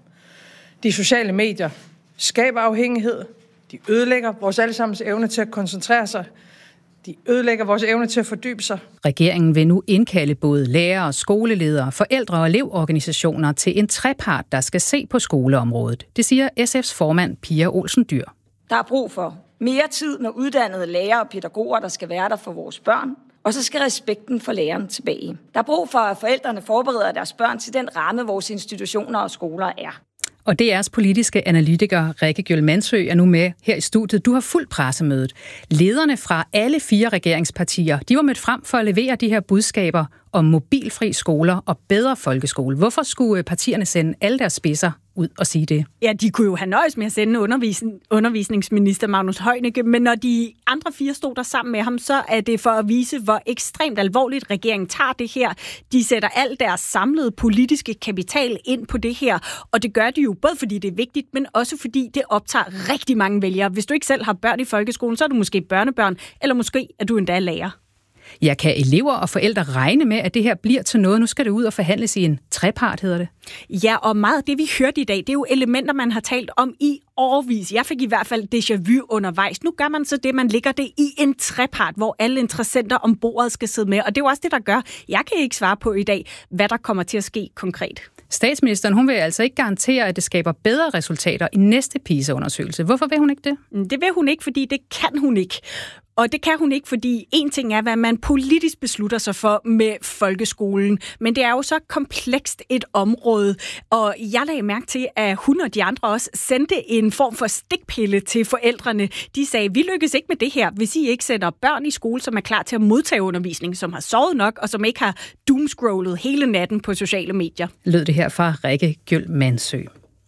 De sociale medier skaber afhængighed. De ødelægger vores allesammens evne til at koncentrere sig. De ødelægger vores evne til at fordybe sig.
Regeringen vil nu indkalde både lærere, skoleledere, forældre og elevorganisationer til en trepart, der skal se på skoleområdet. Det siger S F's formand Pia Olsen Dyhr.
Der er brug for mere tid med uddannede lærere og pædagoger, der skal være der for vores børn. Og så skal respekten for læreren tilbage. Der er brug for, at forældrene forbereder deres børn til den ramme, vores institutioner og skoler er.
Og D R's politiske analytiker Rikke Gjøl Mansø er nu med her i studiet. Du har fulgt pressemødet. Lederne fra alle fire regeringspartier, de var mødt frem for at levere de her budskaber om mobilfri skoler og bedre folkeskole. Hvorfor skulle partierne sende alle deres spidser ud og sige det?
Ja, de kunne jo have nøjes med at sende undervisning, undervisningsminister Magnus Heunicke, men når de andre fire stod der sammen med ham, så er det for at vise, hvor ekstremt alvorligt regeringen tager det her. De sætter al deres samlede politiske kapital ind på det her, og det gør de jo både fordi det er vigtigt, men også fordi det optager rigtig mange vælgere. Hvis du ikke selv har børn i folkeskolen, så er du måske børnebørn, eller måske er du endda lærer.
Ja, kan elever og forældre regne med, at det her bliver til noget? Nu skal det ud og forhandles i en trepart, hedder det.
Ja, og meget af det, vi hørte i dag, det er jo elementer, man har talt om i årevis. Jeg fik i hvert fald déjà vu undervejs. Nu gør man så det, man ligger det i en trepart, hvor alle interessenter om bordet skal sidde med. Og det er jo også det, der gør. Jeg kan ikke svare på i dag, hvad der kommer til at ske konkret.
Statsministeren, hun vil altså ikke garantere, at det skaber bedre resultater i næste PISA-undersøgelse. Hvorfor vil hun ikke det?
Det vil hun ikke, fordi det kan hun ikke. Og det kan hun ikke, fordi en ting er, hvad man politisk beslutter sig for med folkeskolen. Men det er jo så komplekst et område. Og jeg lagde mærke til, at hun og de andre også sendte en form for stikpille til forældrene. De sagde, vi lykkes ikke med det her, hvis I ikke sætter børn i skole, som er klar til at modtage undervisning, som har sovet nok, og som ikke har doomscrollet hele natten på sociale medier.
Lød det her fra Rikke Gjøl Mansø.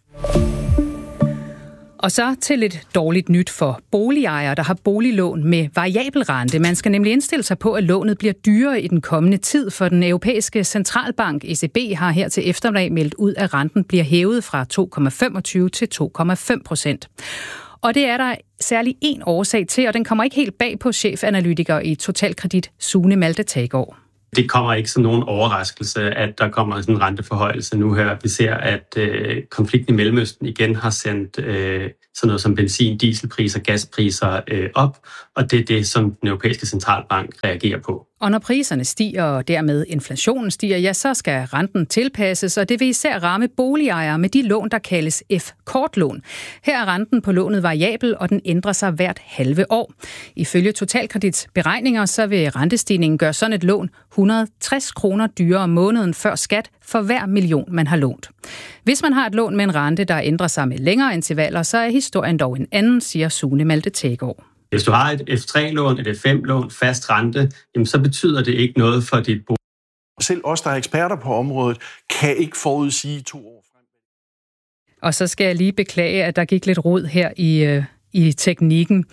Og så til lidt dårligt nyt for boligejere, der har boliglån med variabel rente. Man skal nemlig indstille sig på, at lånet bliver dyrere i den kommende tid, for den europæiske centralbank E C B har her til eftermiddag meldt ud, at renten bliver hævet fra to komma femogtyve til to komma fem procent. Og det er der særlig en årsag til, og den kommer ikke helt bag på chefanalytiker i Totalkredit, Sune Malte Taggaard.
Det kommer ikke som nogen overraskelse, at der kommer sådan en renteforhøjelse nu her. Vi ser, at øh, konflikten i Mellemøsten igen har sendt øh, sådan noget som benzin, dieselpriser, gaspriser øh, op, og det er det, som den europæiske centralbank reagerer på.
Og når priserne stiger, og dermed inflationen stiger, ja, så skal renten tilpasses, og det vil især ramme boligejere med de lån, der kaldes F-kortlån. Her er renten på lånet variabel, og den ændrer sig hvert halve år. Ifølge Totalkredits beregninger, så vil rentestigningen gøre sådan et lån et hundrede og tres kroner dyrere om måneden før skat for hver million, man har lånt. Hvis man har et lån med en rente, der ændrer sig med længere intervaller, så er historien dog en anden, siger Sune Malte Tægaard.
Hvis du har et F tre lån, et F fem lån, fast rente, jamen så betyder det ikke noget for dit bolig.
Selv os, der er eksperter på området, kan ikke forudsige to år frem.
Og så skal jeg lige beklage, at der gik lidt rod her i, øh, i teknikken.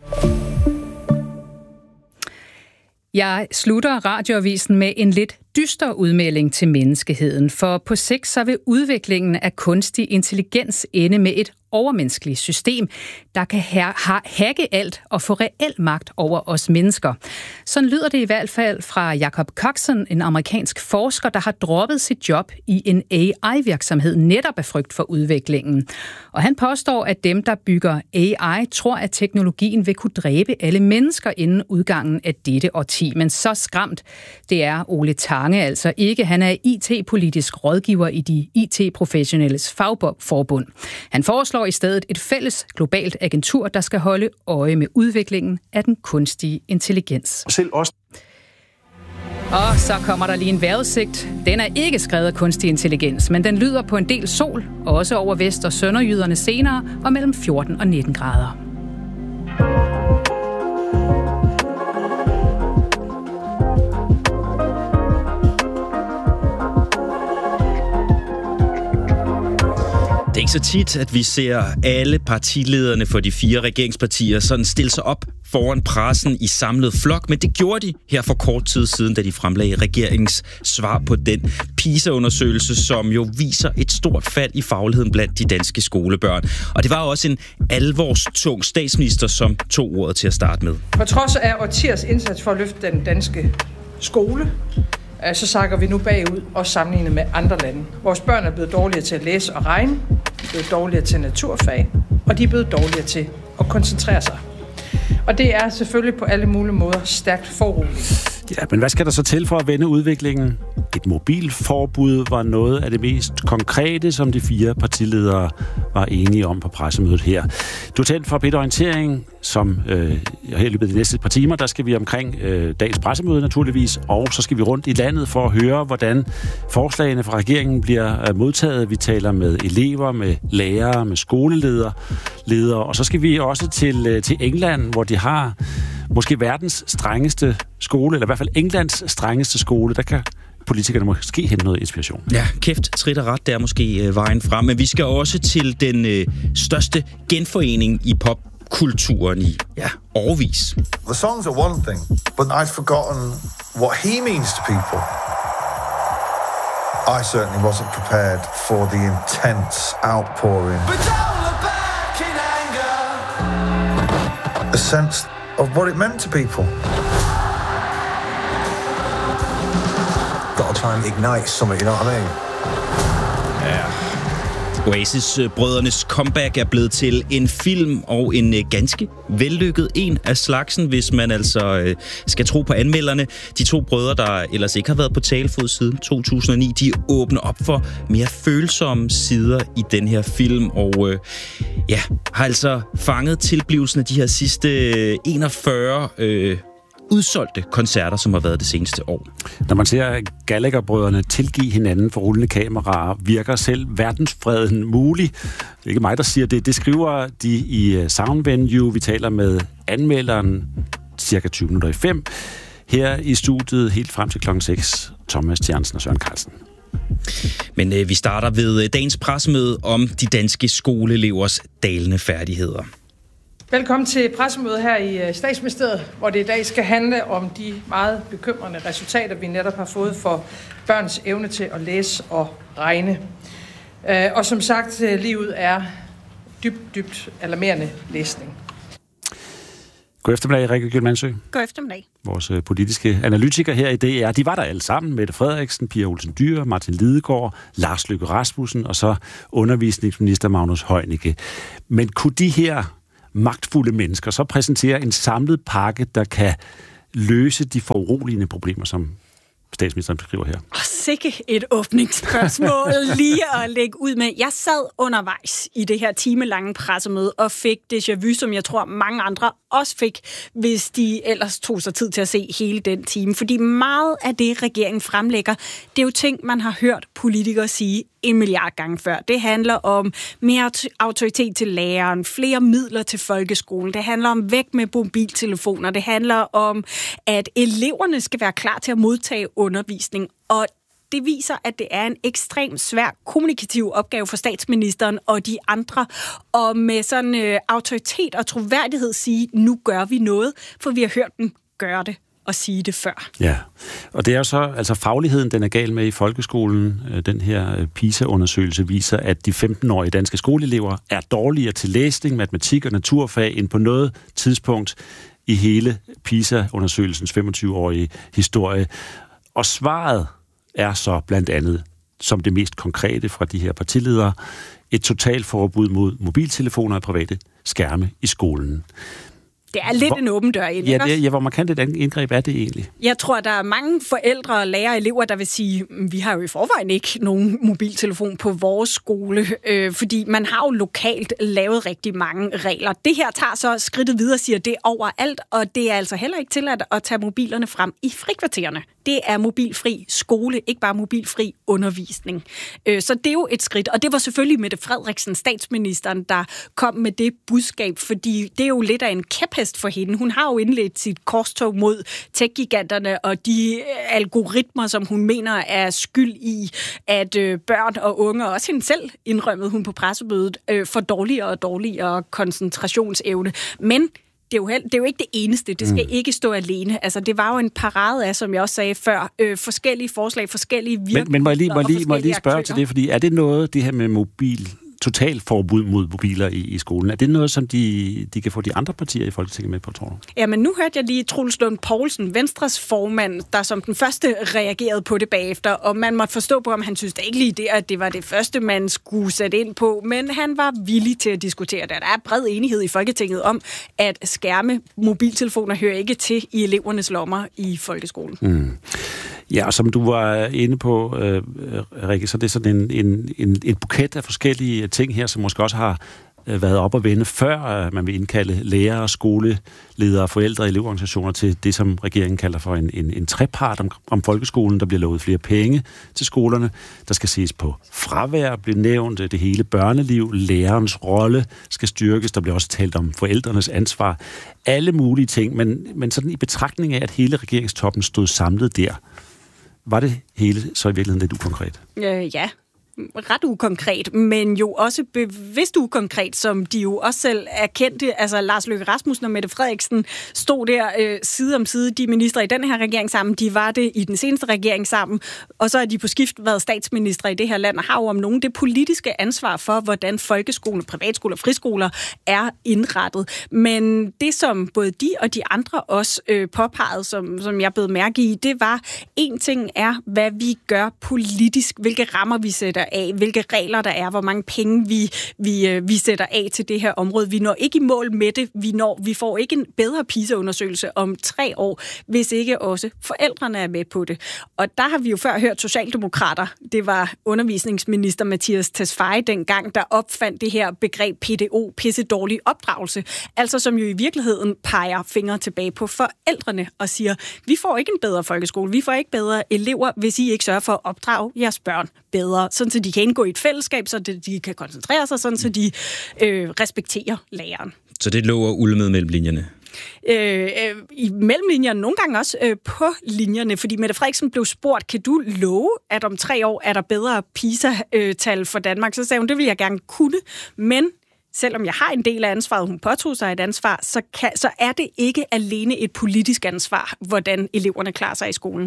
Jeg slutter radioavisen med en lidt dyster udmelding til menneskeheden, for på sigt så vil udviklingen af kunstig intelligens ende med et overmenneskeligt system, der kan hacke alt og få reel magt over os mennesker. Sådan lyder det i hvert fald fra Jacob Coxon, en amerikansk forsker, der har droppet sit job i en A I-virksomhed netop af frygt for udviklingen. Og han påstår, at dem, der bygger A I, tror, at teknologien vil kunne dræbe alle mennesker inden udgangen af dette årti. Men så skræmt, det er Ole Tange altså ikke. Han er I T-politisk rådgiver i de I T-professionelles fagforbund. Han foreslår i stedet et fælles globalt agentur, der skal holde øje med udviklingen af den kunstige intelligens.
Selv os.
Og så kommer der lige en vejrudsigt. Den er ikke skrevet af kunstig intelligens, men den lyder på en del sol, også over vest- og sønderjyderne senere, og mellem fjorten og nitten grader.
Det er ikke så tit, at vi ser alle partilederne for de fire regeringspartier sådan stille sig op foran pressen i samlet flok, men det gjorde de her for kort tid siden, da de fremlagde regeringens svar på den PISA-undersøgelse, som jo viser et stort fald i fagligheden blandt de danske skolebørn. Og det var også en alvorstung statsminister, som tog ordet til at starte med.
På trods af årtiers indsats for at løfte den danske skole, så sakker vi nu bagud og sammenlignet med andre lande. Vores børn er blevet dårligere til at læse og regne, de er blevet dårligere til naturfag, og de er blevet dårligere til at koncentrere sig. Og det er selvfølgelig på alle mulige måder stærkt foruroligende.
Ja, men hvad skal der så til for at vende udviklingen? Et mobilforbud var noget af det mest konkrete, som de fire partiledere var enige om på pressemødet her. Du er tændt for P et Orientering, som øh, her i løbet af de næste par timer, der skal vi omkring øh, dagens pressemøde naturligvis, og så skal vi rundt i landet for at høre, hvordan forslagene fra regeringen bliver øh, modtaget. Vi taler med elever, med lærere, med skoleledere, ledere, og så skal vi også til, øh, til England, hvor de har måske verdens strengeste skole, eller i hvert fald Englands strengeste skole. Der kan politikerne måske hente noget inspiration.
Ja, kæft, trit og ret, der er måske øh, vejen frem. Men vi skal også til den øh, største genforening i popkulturen i, ja, årevis.
The songs are one thing, but I'd forgotten what he means to people. I certainly wasn't prepared for the intense outpouring. A sense of what it meant to people. Got to try and ignite something, you know what I mean?
Ja. Oasis-brødrenes comeback er blevet til en film, og en ganske vellykket en af slagsen, hvis man altså øh, skal tro på anmelderne. De to brødre, der ellers ikke har været på talefod siden to tusind og ni, de åbner op for mere følsomme sider i den her film, og øh, ja, har altså fanget tilblivelsen af de her sidste enogfyrre øh, udsolgte koncerter, som har været det seneste år.
Når man ser Gallagher-brødrene tilgive hinanden for rullende kameraer, virker selv verdensfreden mulig. Det er ikke mig, der siger det. Det skriver de i Sound Venue. Vi taler med anmelderen cirka tyve minutter i fem. Her i studiet helt frem til klokken seks. Thomas Jansen og Søren Carlsen.
Men øh, vi starter ved dagens pressemøde om de danske skoleelevers dalende færdigheder.
Velkommen til pressemødet her i Statsministeriet, hvor det i dag skal handle om de meget bekymrende resultater, vi netop har fået for børns evne til at læse og regne. Og som sagt, livet er dybt, dybt alarmerende læsning.
God eftermiddag, Rikke Gyldmansø.
God eftermiddag.
Vores øh, politiske analytikere her i D R, de var der alle sammen. Mette Frederiksen, Pia Olsen Dyhr, Martin Lidegaard, Lars Løkke Rasmussen og så undervisningsminister Magnus Heunicke. Men kunne de her magtfulde mennesker så præsentere en samlet pakke, der kan løse de foruroligende problemer, som statsministeren beskriver her?
Og sikke et åbningsspørgsmål lige at lægge ud med. Jeg sad undervejs i det her timelange pressemøde og fik déjà vu, som jeg tror mange andre også fik, hvis de ellers tog sig tid til at se hele den time. Fordi meget af det, regeringen fremlægger, det er jo ting, man har hørt politikere sige en milliard gange før. Det handler om mere autoritet til læreren, flere midler til folkeskolen. Det handler om væk med mobiltelefoner. Det handler om, at eleverne skal være klar til at modtage undervisning. Og det viser, at det er en ekstremt svær kommunikativ opgave for statsministeren og de andre, og med sådan øh, autoritet og troværdighed sige, nu gør vi noget, for vi har hørt dem gøre det og sige det før.
Ja, og det er jo så, altså fagligheden, den er gal med i folkeskolen. Den her PISA-undersøgelse viser, at de femten-årige danske skoleelever er dårligere til læsning, matematik og naturfag end på noget tidspunkt i hele PISA-undersøgelsens femogtyve-årige historie. Og svaret er så blandt andet, som det mest konkrete fra de her partiledere, et totalforbud mod mobiltelefoner og private skærme i skolen.
Det er lidt
hvor,
en åben dør ind,
ja,
ikke?
Det, ja, hvor markant et indgreb er det egentlig?
Jeg tror, der er mange forældre og lærere og elever, der vil sige, vi har jo i forvejen ikke nogen mobiltelefon på vores skole, øh, fordi man har jo lokalt lavet rigtig mange regler. Det her tager så skridtet videre og siger, det er overalt, og det er altså heller ikke tilladt at tage mobilerne frem i frikvartererne. Det er mobilfri skole, ikke bare mobilfri undervisning. Øh, så det er jo et skridt, og det var selvfølgelig Mette Frederiksen, statsministeren, der kom med det budskab, fordi det er jo lidt af en kæphest for hende. Hun har jo indledt sit korstog mod tech-giganterne og de algoritmer, som hun mener er skyld i, at øh, børn og unge, og også hende selv indrømmede hun på pressemødet, øh, får dårligere og dårligere koncentrationsevne. Men Det er, jo held, det er jo ikke det eneste. Det skal mm. ikke stå alene. Altså, det var jo en parade af, som jeg også sagde før, øh, forskellige forslag, forskellige virkemidler.
Men, men må jeg lige, må jeg lige, må jeg lige spørge til det, fordi er det noget, det her med mobil, totalforbud mod mobiler i, i skolen, er det noget, som de, de kan få de andre partier i Folketinget med på, tror du?
Ja, men nu hørte jeg lige Troels Lund Poulsen, Venstres formand, der som den første reagerede på det bagefter, og man måtte forstå på, om han synes det ikke lige det, at det var det første, man skulle sætte ind på, men han var villig til at diskutere det. Der er bred enighed i Folketinget om, at skærme, mobiltelefoner hører ikke til i elevernes lommer i folkeskolen.
Mm. Ja, og som du var inde på, øh, Rikke, så det er sådan en, en, en, en buket af forskellige ting her, som måske også har øh, været op at vende, før øh, man vil indkalde lærere, skoleledere, forældre og elevorganisationer til det, som regeringen kalder for en, en, en trepart om, om folkeskolen. Der bliver lovet flere penge til skolerne. Der skal ses på fravær, bliver nævnt, det hele børneliv, lærerens rolle skal styrkes. Der bliver også talt om forældrenes ansvar. Alle mulige ting, men, men sådan i betragtning af, at hele regeringstoppen stod samlet der, var det hele så i virkeligheden lidt ukonkret?
Øh, ja, ret ukonkret, men jo også bevidst ukonkret, som de jo også selv erkendte. Altså Lars Løkke Rasmussen og Mette Frederiksen stod der øh, side om side. De ministre i den her regering sammen, de var det i den seneste regering sammen, og så er de på skift været statsministre i det her land, og har jo om nogen det politiske ansvar for, hvordan folkeskoler, privatskoler og friskoler er indrettet. Men det, som både de og de andre også øh, påpegede, som, som jeg blev mærke i, det var, en ting er, hvad vi gør politisk, hvilke rammer vi sætter af, hvilke regler der er, hvor mange penge vi, vi, vi sætter af til det her område. Vi når ikke i mål med det. Vi, når, vi får ikke en bedre PISA-undersøgelse om tre år, hvis ikke også forældrene er med på det. Og der har vi jo før hørt socialdemokrater. Det var undervisningsminister Mattias Tesfaye dengang, der opfandt det her begreb P D O, pisse dårlig opdragelse. Altså som jo i virkeligheden peger fingre tilbage på forældrene og siger, vi får ikke en bedre folkeskole, vi får ikke bedre elever, hvis I ikke sørger for at opdrage jeres børn bedre, sådan så de kan indgå i et fællesskab, så de kan koncentrere sig, sådan så de øh, respekterer læreren.
Så det lå og ulmede mellem linjerne?
Øh, øh, I mellemlinjerne, nogle gange også øh, på linjerne, fordi Mette Frederiksen blev spurgt, kan du love, at om tre år er der bedre PISA-tal for Danmark? Så sagde hun, det vil jeg gerne kunne, men selvom jeg har en del af ansvaret, hun påtog sig et ansvar, så, kan, så er det ikke alene et politisk ansvar, hvordan eleverne klarer sig i skolen.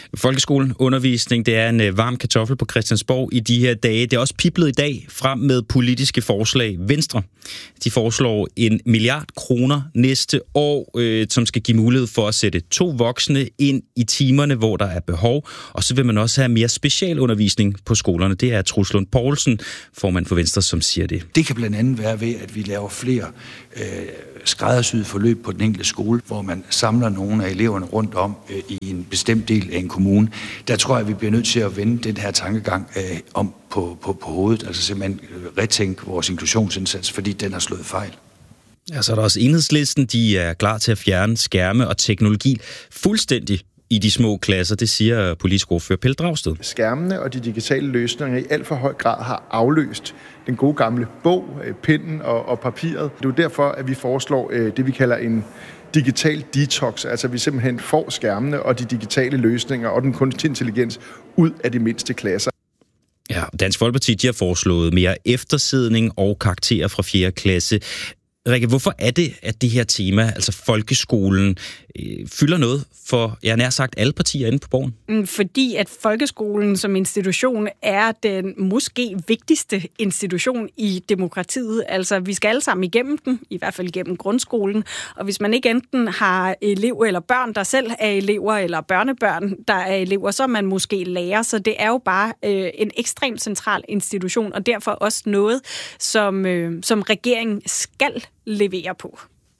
Folkeskolen, undervisning, det er en øh, varm kartoffel på Christiansborg i de her dage. Det er også piblet i dag frem med politiske forslag. Venstre, de foreslår en milliard kroner næste år, øh, som skal give mulighed for at sætte to voksne ind i timerne, hvor der er behov. Og så vil man også have mere specialundervisning på skolerne. Det er Troels Lund Poulsen, formand for Venstre, som siger det.
Det kan blandt andet være ved, at vi laver flere øh, skræddersyede forløb på den enkelte skole, hvor man samler nogle af eleverne rundt om øh, i en bestemt del af en kommune. Der tror jeg, at vi bliver nødt til at vende den her tankegang øh, om på, på, på hovedet, altså simpelthen øh, retænke vores inklusionsindsats, fordi den har slået fejl.
Ja, så er der også Enhedslisten, de er klar til at fjerne skærme og teknologi fuldstændig i de små klasser, det siger politisk ordfører Pelle Dragsted.
Skærmene og de digitale løsninger i alt for høj grad har afløst den gode gamle bog, pinden og, og papiret. Det er jo derfor, at vi foreslår øh, det, vi kalder en digital detox, altså vi simpelthen får skærmene og de digitale løsninger og den kunstige intelligens ud af de mindste klasser.
Ja, Dansk Folkeparti, de har foreslået mere eftersidning og karakterer fra fjerde klasse. Rikke, hvorfor er det, at det her tema, altså folkeskolen, øh, fylder noget for, jeg nær sagt, alle partier inde på Borgen?
Fordi at folkeskolen som institution er den måske vigtigste institution i demokratiet. Altså, vi skal alle sammen igennem den, i hvert fald igennem grundskolen. Og hvis man ikke enten har elever eller børn, der selv er elever, eller børnebørn, der er elever, så er man måske lærer. Så det er jo bare øh, en ekstremt central institution, og derfor også noget, som, øh, som regeringen skal levere på.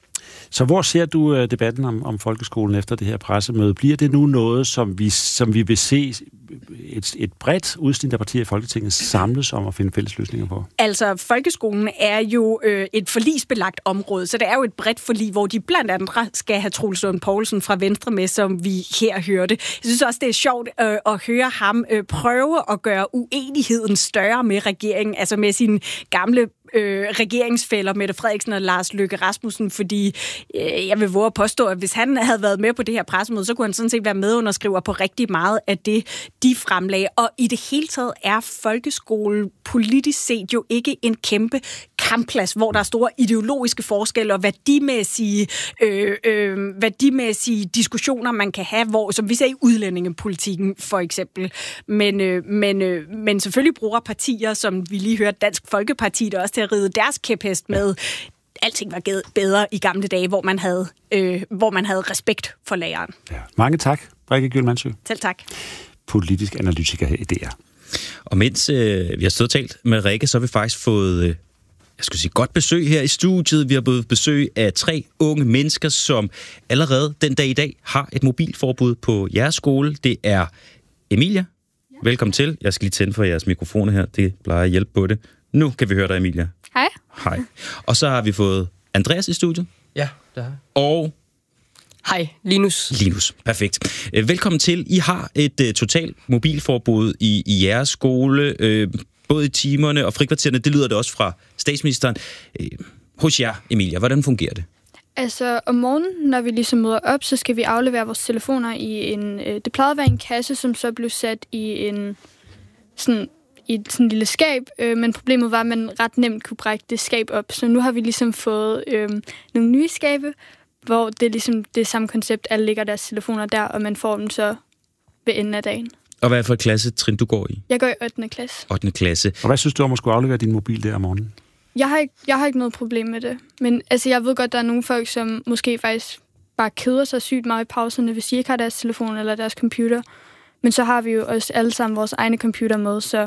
Så hvor ser du debatten om, om folkeskolen efter det her pressemøde? Bliver det nu noget, som vi, som vi vil se et, et bredt udsnit af partier i Folketinget samles om at finde fælles løsninger på?
Altså, folkeskolen er jo øh, et forligsbelagt område, så det er jo et bredt forlig, hvor de blandt andre skal have Troels Lund Poulsen fra Venstre med, som vi her hørte. Jeg synes også, det er sjovt øh, at høre ham øh, prøve at gøre uenigheden større med regeringen, altså med sine gamle Øh, regeringsfæller Mette Frederiksen og Lars Løkke Rasmussen, fordi øh, jeg vil våge at påstå, at hvis han havde været med på det her pressemøde, så kunne han sådan set være medunderskriver på rigtig meget af det, de fremlagde. Og i det hele taget er folkeskole politisk set jo ikke en kæmpe kampplads, hvor der er store ideologiske forskelle og værdimæssige, øh, øh, værdimæssige diskussioner, man kan have, hvor, som vi ser i udlændingepolitikken for eksempel. Men, øh, men, øh, men selvfølgelig bruger partier, som vi lige hørte Dansk Folkeparti, der også til at ride deres kæphest med. Alting var bedre i gamle dage, hvor man havde, øh, hvor man havde respekt for læreren.
Ja. Mange tak, Rikke Gyldmannsø.
Selv tak.
Politisk analytiker her i D R.
Og mens øh, vi har stået og talt med Rikke, så har vi faktisk fået, øh, jeg skulle sige, godt besøg her i studiet. Vi har fået besøg af tre unge mennesker, som allerede den dag i dag har et mobilforbud på jeres skole. Det er Emilia. Ja. Velkommen til. Jeg skal lige tænde for jeres mikrofoner her. Det plejer at hjælpe på det. Nu kan vi høre dig, Emilia.
Hej.
Hej. Og så har vi fået Andreas i studiet.
Ja, det har jeg.
Og...
Hej, Linus.
Linus, perfekt. Velkommen til. I har et uh, totalt mobilforbud i, i jeres skole, uh, både i timerne og frikvartererne. Det lyder det også fra statsministeren. Uh, hos jer, Emilia, hvordan fungerer det?
Altså, om morgenen, når vi ligesom møder op, så skal vi aflevere vores telefoner i en... Øh, det plejede at være en kasse, som så blev sat i en... sådan i et sådan lille skab, øh, men problemet var, at man ret nemt kunne brække det skab op. Så nu har vi ligesom fået øh, nogle nye skabe, hvor det er ligesom det samme koncept, alle lægger deres telefoner der, og man får dem så ved enden af dagen.
Og hvad for et klassetrin du går i?
Jeg går i ottende klasse.
ottende klasse.
Og hvad synes du om at skulle aflevere din mobil der om morgenen?
Jeg har ikke, jeg har ikke noget problem med det. Men altså, jeg ved godt, der er nogle folk, som måske faktisk bare keder sig sygt meget i pauserne, hvis de ikke har deres telefon eller deres computer. Men så har vi jo også alle sammen vores egne computer med, så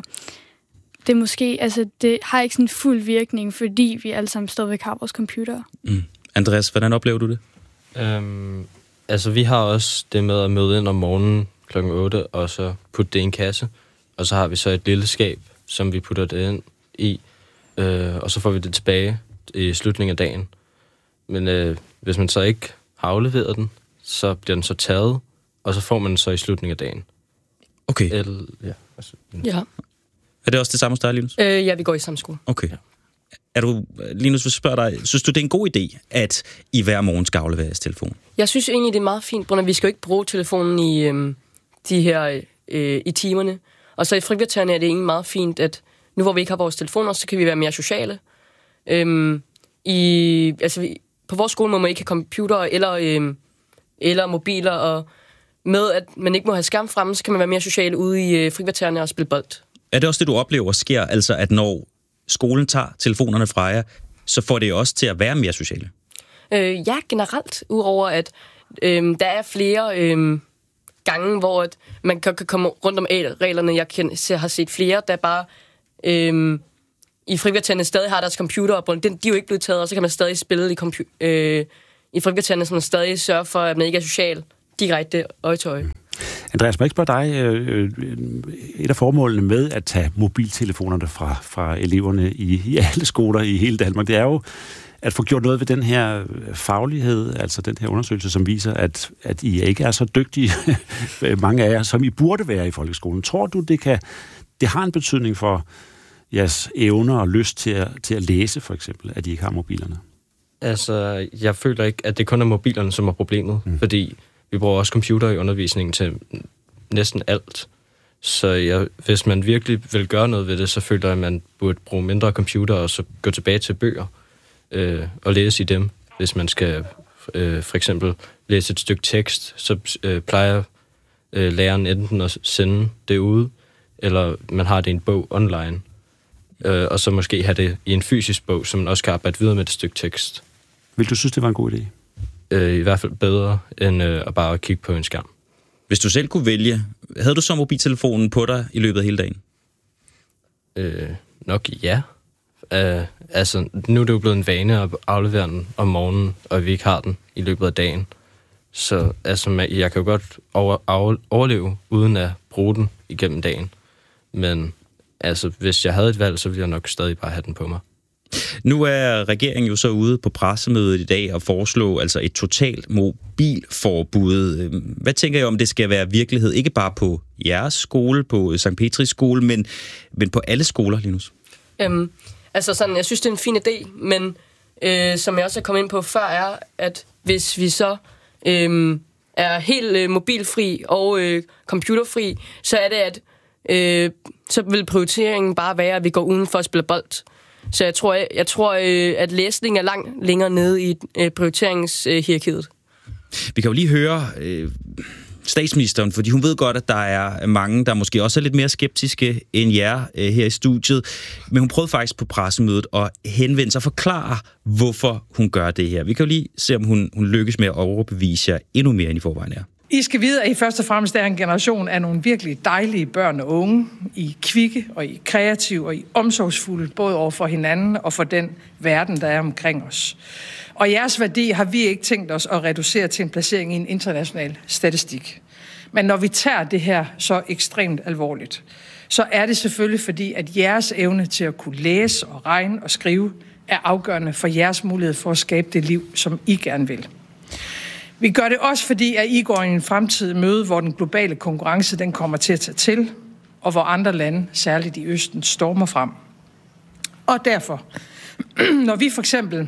det er måske, altså det har ikke sådan fuld virkning, fordi vi alle sammen stadigvæk har vores computer.
Mm. Andreas, hvordan oplever du det?
Øhm, altså, vi har også det med at møde ind om morgenen klokken otte, og så putte det i en kasse. Og så har vi så et lille skab, som vi putter det ind i, øh, og så får vi det tilbage i slutningen af dagen. Men øh, hvis man så ikke har afleveret den, så bliver den så taget, og så får man den så i slutningen af dagen.
Okay.
El, ja.
Ja.
Er det også det samme hos dig, Linus?
Øh, ja, vi går i samme skole.
Okay. Ja. Er du, Linus, hvis jeg spørger dig, synes du, det er en god idé, at I hver morgen skal aflevere jeres telefon?
Jeg synes egentlig, det er meget fint, Brunner. Vi skal jo ikke bruge telefonen i øh, de her øh, i timerne. Og så i frikvartererne er det egentlig meget fint, at nu hvor vi ikke har vores telefoner, så kan vi være mere sociale. Øhm, i, altså, vi, på vores skole må man ikke have computer eller, øh, eller mobiler, og med, at man ikke må have skærm fremme, så kan man være mere social ude i øh, frikvartererne og spille bold.
Er det også det, du oplever sker, altså at når skolen tager telefonerne fra jer, så får det også til at være mere sociale?
Øh, ja, generelt, udover at øh, der er flere øh, gange, hvor at man kan, kan komme rundt om reglerne. Jeg kan, jeg har set flere, der bare øh, i frikvartererne stadig har deres computer op, de er jo ikke blevet taget, og så kan man stadig spille i, compu- øh, i frikvartererne, så man stadig sørger for, at man ikke er social direkte øje til øje.
Andreas, må jeg ikke spørge dig, et af formålene med at tage mobiltelefonerne fra, fra eleverne i, i alle skoler i hele Danmark, det er jo at få gjort noget ved den her faglighed, altså den her undersøgelse, som viser, at, at I ikke er så dygtige, mange af jer, som I burde være i folkeskolen. Tror du, det, kan, det har en betydning for jeres evner og lyst til at, til at læse, for eksempel, at I ikke har mobilerne?
Altså, jeg føler ikke, at det kun er mobilerne, som er problemet, mm. fordi vi bruger også computer i undervisningen til næsten alt. Så jeg, hvis man virkelig vil gøre noget ved det, så føler jeg, at man burde bruge mindre computer og så gå tilbage til bøger øh, og læse i dem. Hvis man skal øh, for eksempel læse et stykke tekst, så øh, plejer øh, læreren enten at sende det ud, eller man har det i en bog online. Øh, og så måske have det i en fysisk bog, så man også kan arbejde videre med et stykke tekst.
Vil du synes, det var en god idé?
Øh, I hvert fald bedre, end øh, at bare kigge på en skærm.
Hvis du selv kunne vælge, havde du så mobiltelefonen på dig i løbet af hele dagen?
Øh, nok ja. Øh, altså, nu er det jo blevet en vane at aflevere den om morgenen, og vi ikke har den i løbet af dagen. Så altså, jeg kan jo godt over, over, overleve, uden at bruge den igennem dagen. Men altså, hvis jeg havde et valg, så ville jeg nok stadig bare have den på mig.
Nu er regeringen jo så ude på pressemødet i dag og foreslå altså et totalt mobilforbud. Hvad tænker I om, det skal være virkelighed? Ikke bare på jeres skole, på Sankt Petris skole, men, men på alle skoler, Linus?
Øhm, altså sådan, jeg synes, det er en fin idé, men øh, som jeg også er kommet ind på før, er, at hvis vi så øh, er helt øh, mobilfri og øh, computerfri, så er det, at øh, så vil prioriteringen bare være, at vi går udenfor og spiller bold. Så jeg tror, jeg, jeg tror at læsning er langt længere nede i øh, prioriteringshierarkiet.
Vi kan jo lige høre øh, statsministeren, fordi hun ved godt, at der er mange, der måske også er lidt mere skeptiske end jer øh, her i studiet. Men hun prøvede faktisk på pressemødet at henvende sig og forklare, hvorfor hun gør det her. Vi kan jo lige se, om hun, hun lykkes med at overbevise jer endnu mere end i forvejen er.
I skal vide, at I først og fremmest er en generation af nogle virkelig dejlige børn og unge. I er kvikke, og I er kreative, og I er omsorgsfulde, både over for hinanden og for den verden, der er omkring os. Og jeres værdi har vi ikke tænkt os at reducere til en placering i en international statistik. Men når vi tager det her så ekstremt alvorligt, så er det selvfølgelig fordi, at jeres evne til at kunne læse og regne og skrive er afgørende for jeres mulighed for at skabe det liv, som I gerne vil. Vi gør det også, fordi at I går i en fremtidig møde, hvor den globale konkurrence den kommer til at tage til, og hvor andre lande, særligt i Østen, stormer frem. Og derfor, når vi for eksempel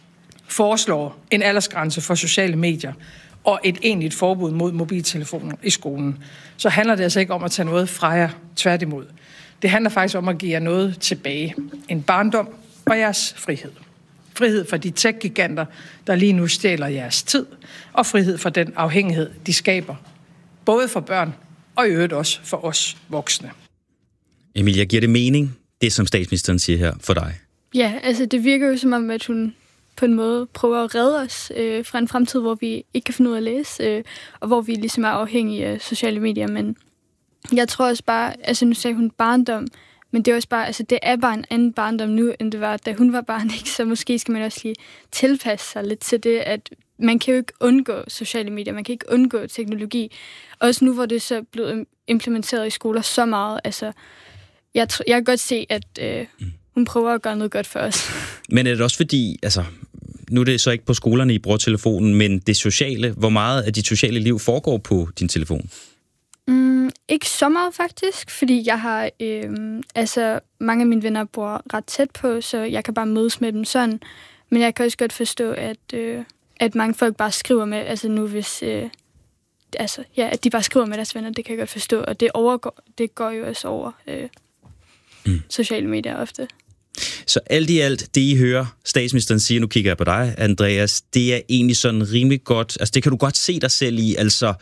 foreslår en aldersgrænse for sociale medier og et egentligt forbud mod mobiltelefoner i skolen, så handler det altså ikke om at tage noget fra jer, tværtimod. Det handler faktisk om at give jer noget tilbage. En barndom og jeres frihed. Frihed fra de tech-giganter, der lige nu stjæler jeres tid, og frihed fra den afhængighed, de skaber. Både for børn og i øvrigt også for os voksne.
Emilia, giver det mening, det som statsministeren siger her for dig?
Ja, altså det virker jo som om, at hun på en måde prøver at redde os øh, fra en fremtid, hvor vi ikke kan finde ud af at læse, øh, og hvor vi ligesom er afhængige af sociale medier. Men jeg tror også bare, altså nu sagde hun barndom, men det er også bare, altså det er bare en anden barndom nu, end det var, da hun var barn, ikke? Så måske skal man også lige tilpasse sig lidt til det, at man kan jo ikke undgå sociale medier, man kan ikke undgå teknologi. Også nu, hvor det så er blevet implementeret i skoler så meget, altså jeg, tr- jeg kan godt se, at øh, hun prøver at gøre noget godt for os.
Men er det også fordi, altså nu er det så ikke på skolerne, I bruger telefonen, men det sociale, hvor meget af dit sociale liv foregår på din telefon?
Mm, ikke så meget faktisk, fordi jeg har, øh, altså mange af mine venner bor ret tæt på, så jeg kan bare mødes med dem sådan. Men jeg kan også godt forstå, at, øh, at mange folk bare skriver med, altså nu hvis, øh, altså ja, at de bare skriver med deres venner, det kan jeg godt forstå, og det overgår, det går jo også over øh, mm. sociale medier ofte.
Så alt i alt, det I hører statsministeren sige, nu kigger jeg på dig, Andreas, det er egentlig sådan rimelig godt, altså det kan du godt se dig selv i, altså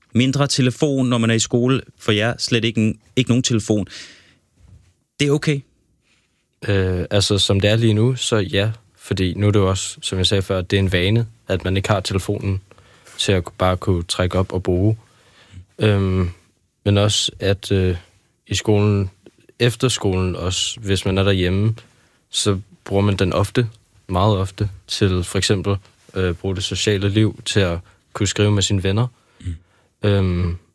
mindre telefon, når man er i skole, for jer slet ikke, ikke nogen telefon. Det er okay?
Øh, altså, som det er lige nu, så ja. Fordi nu er det jo også, som jeg sagde før, det er en vane, at man ikke har telefonen til at bare kunne trække op og bruge. Øhm, men også, at øh, i skolen, efter skolen også, hvis man er derhjemme, så bruger man den ofte, meget ofte, til for eksempel øh, bruge det sociale liv, til at kunne skrive med sine venner. Mm. Øhm,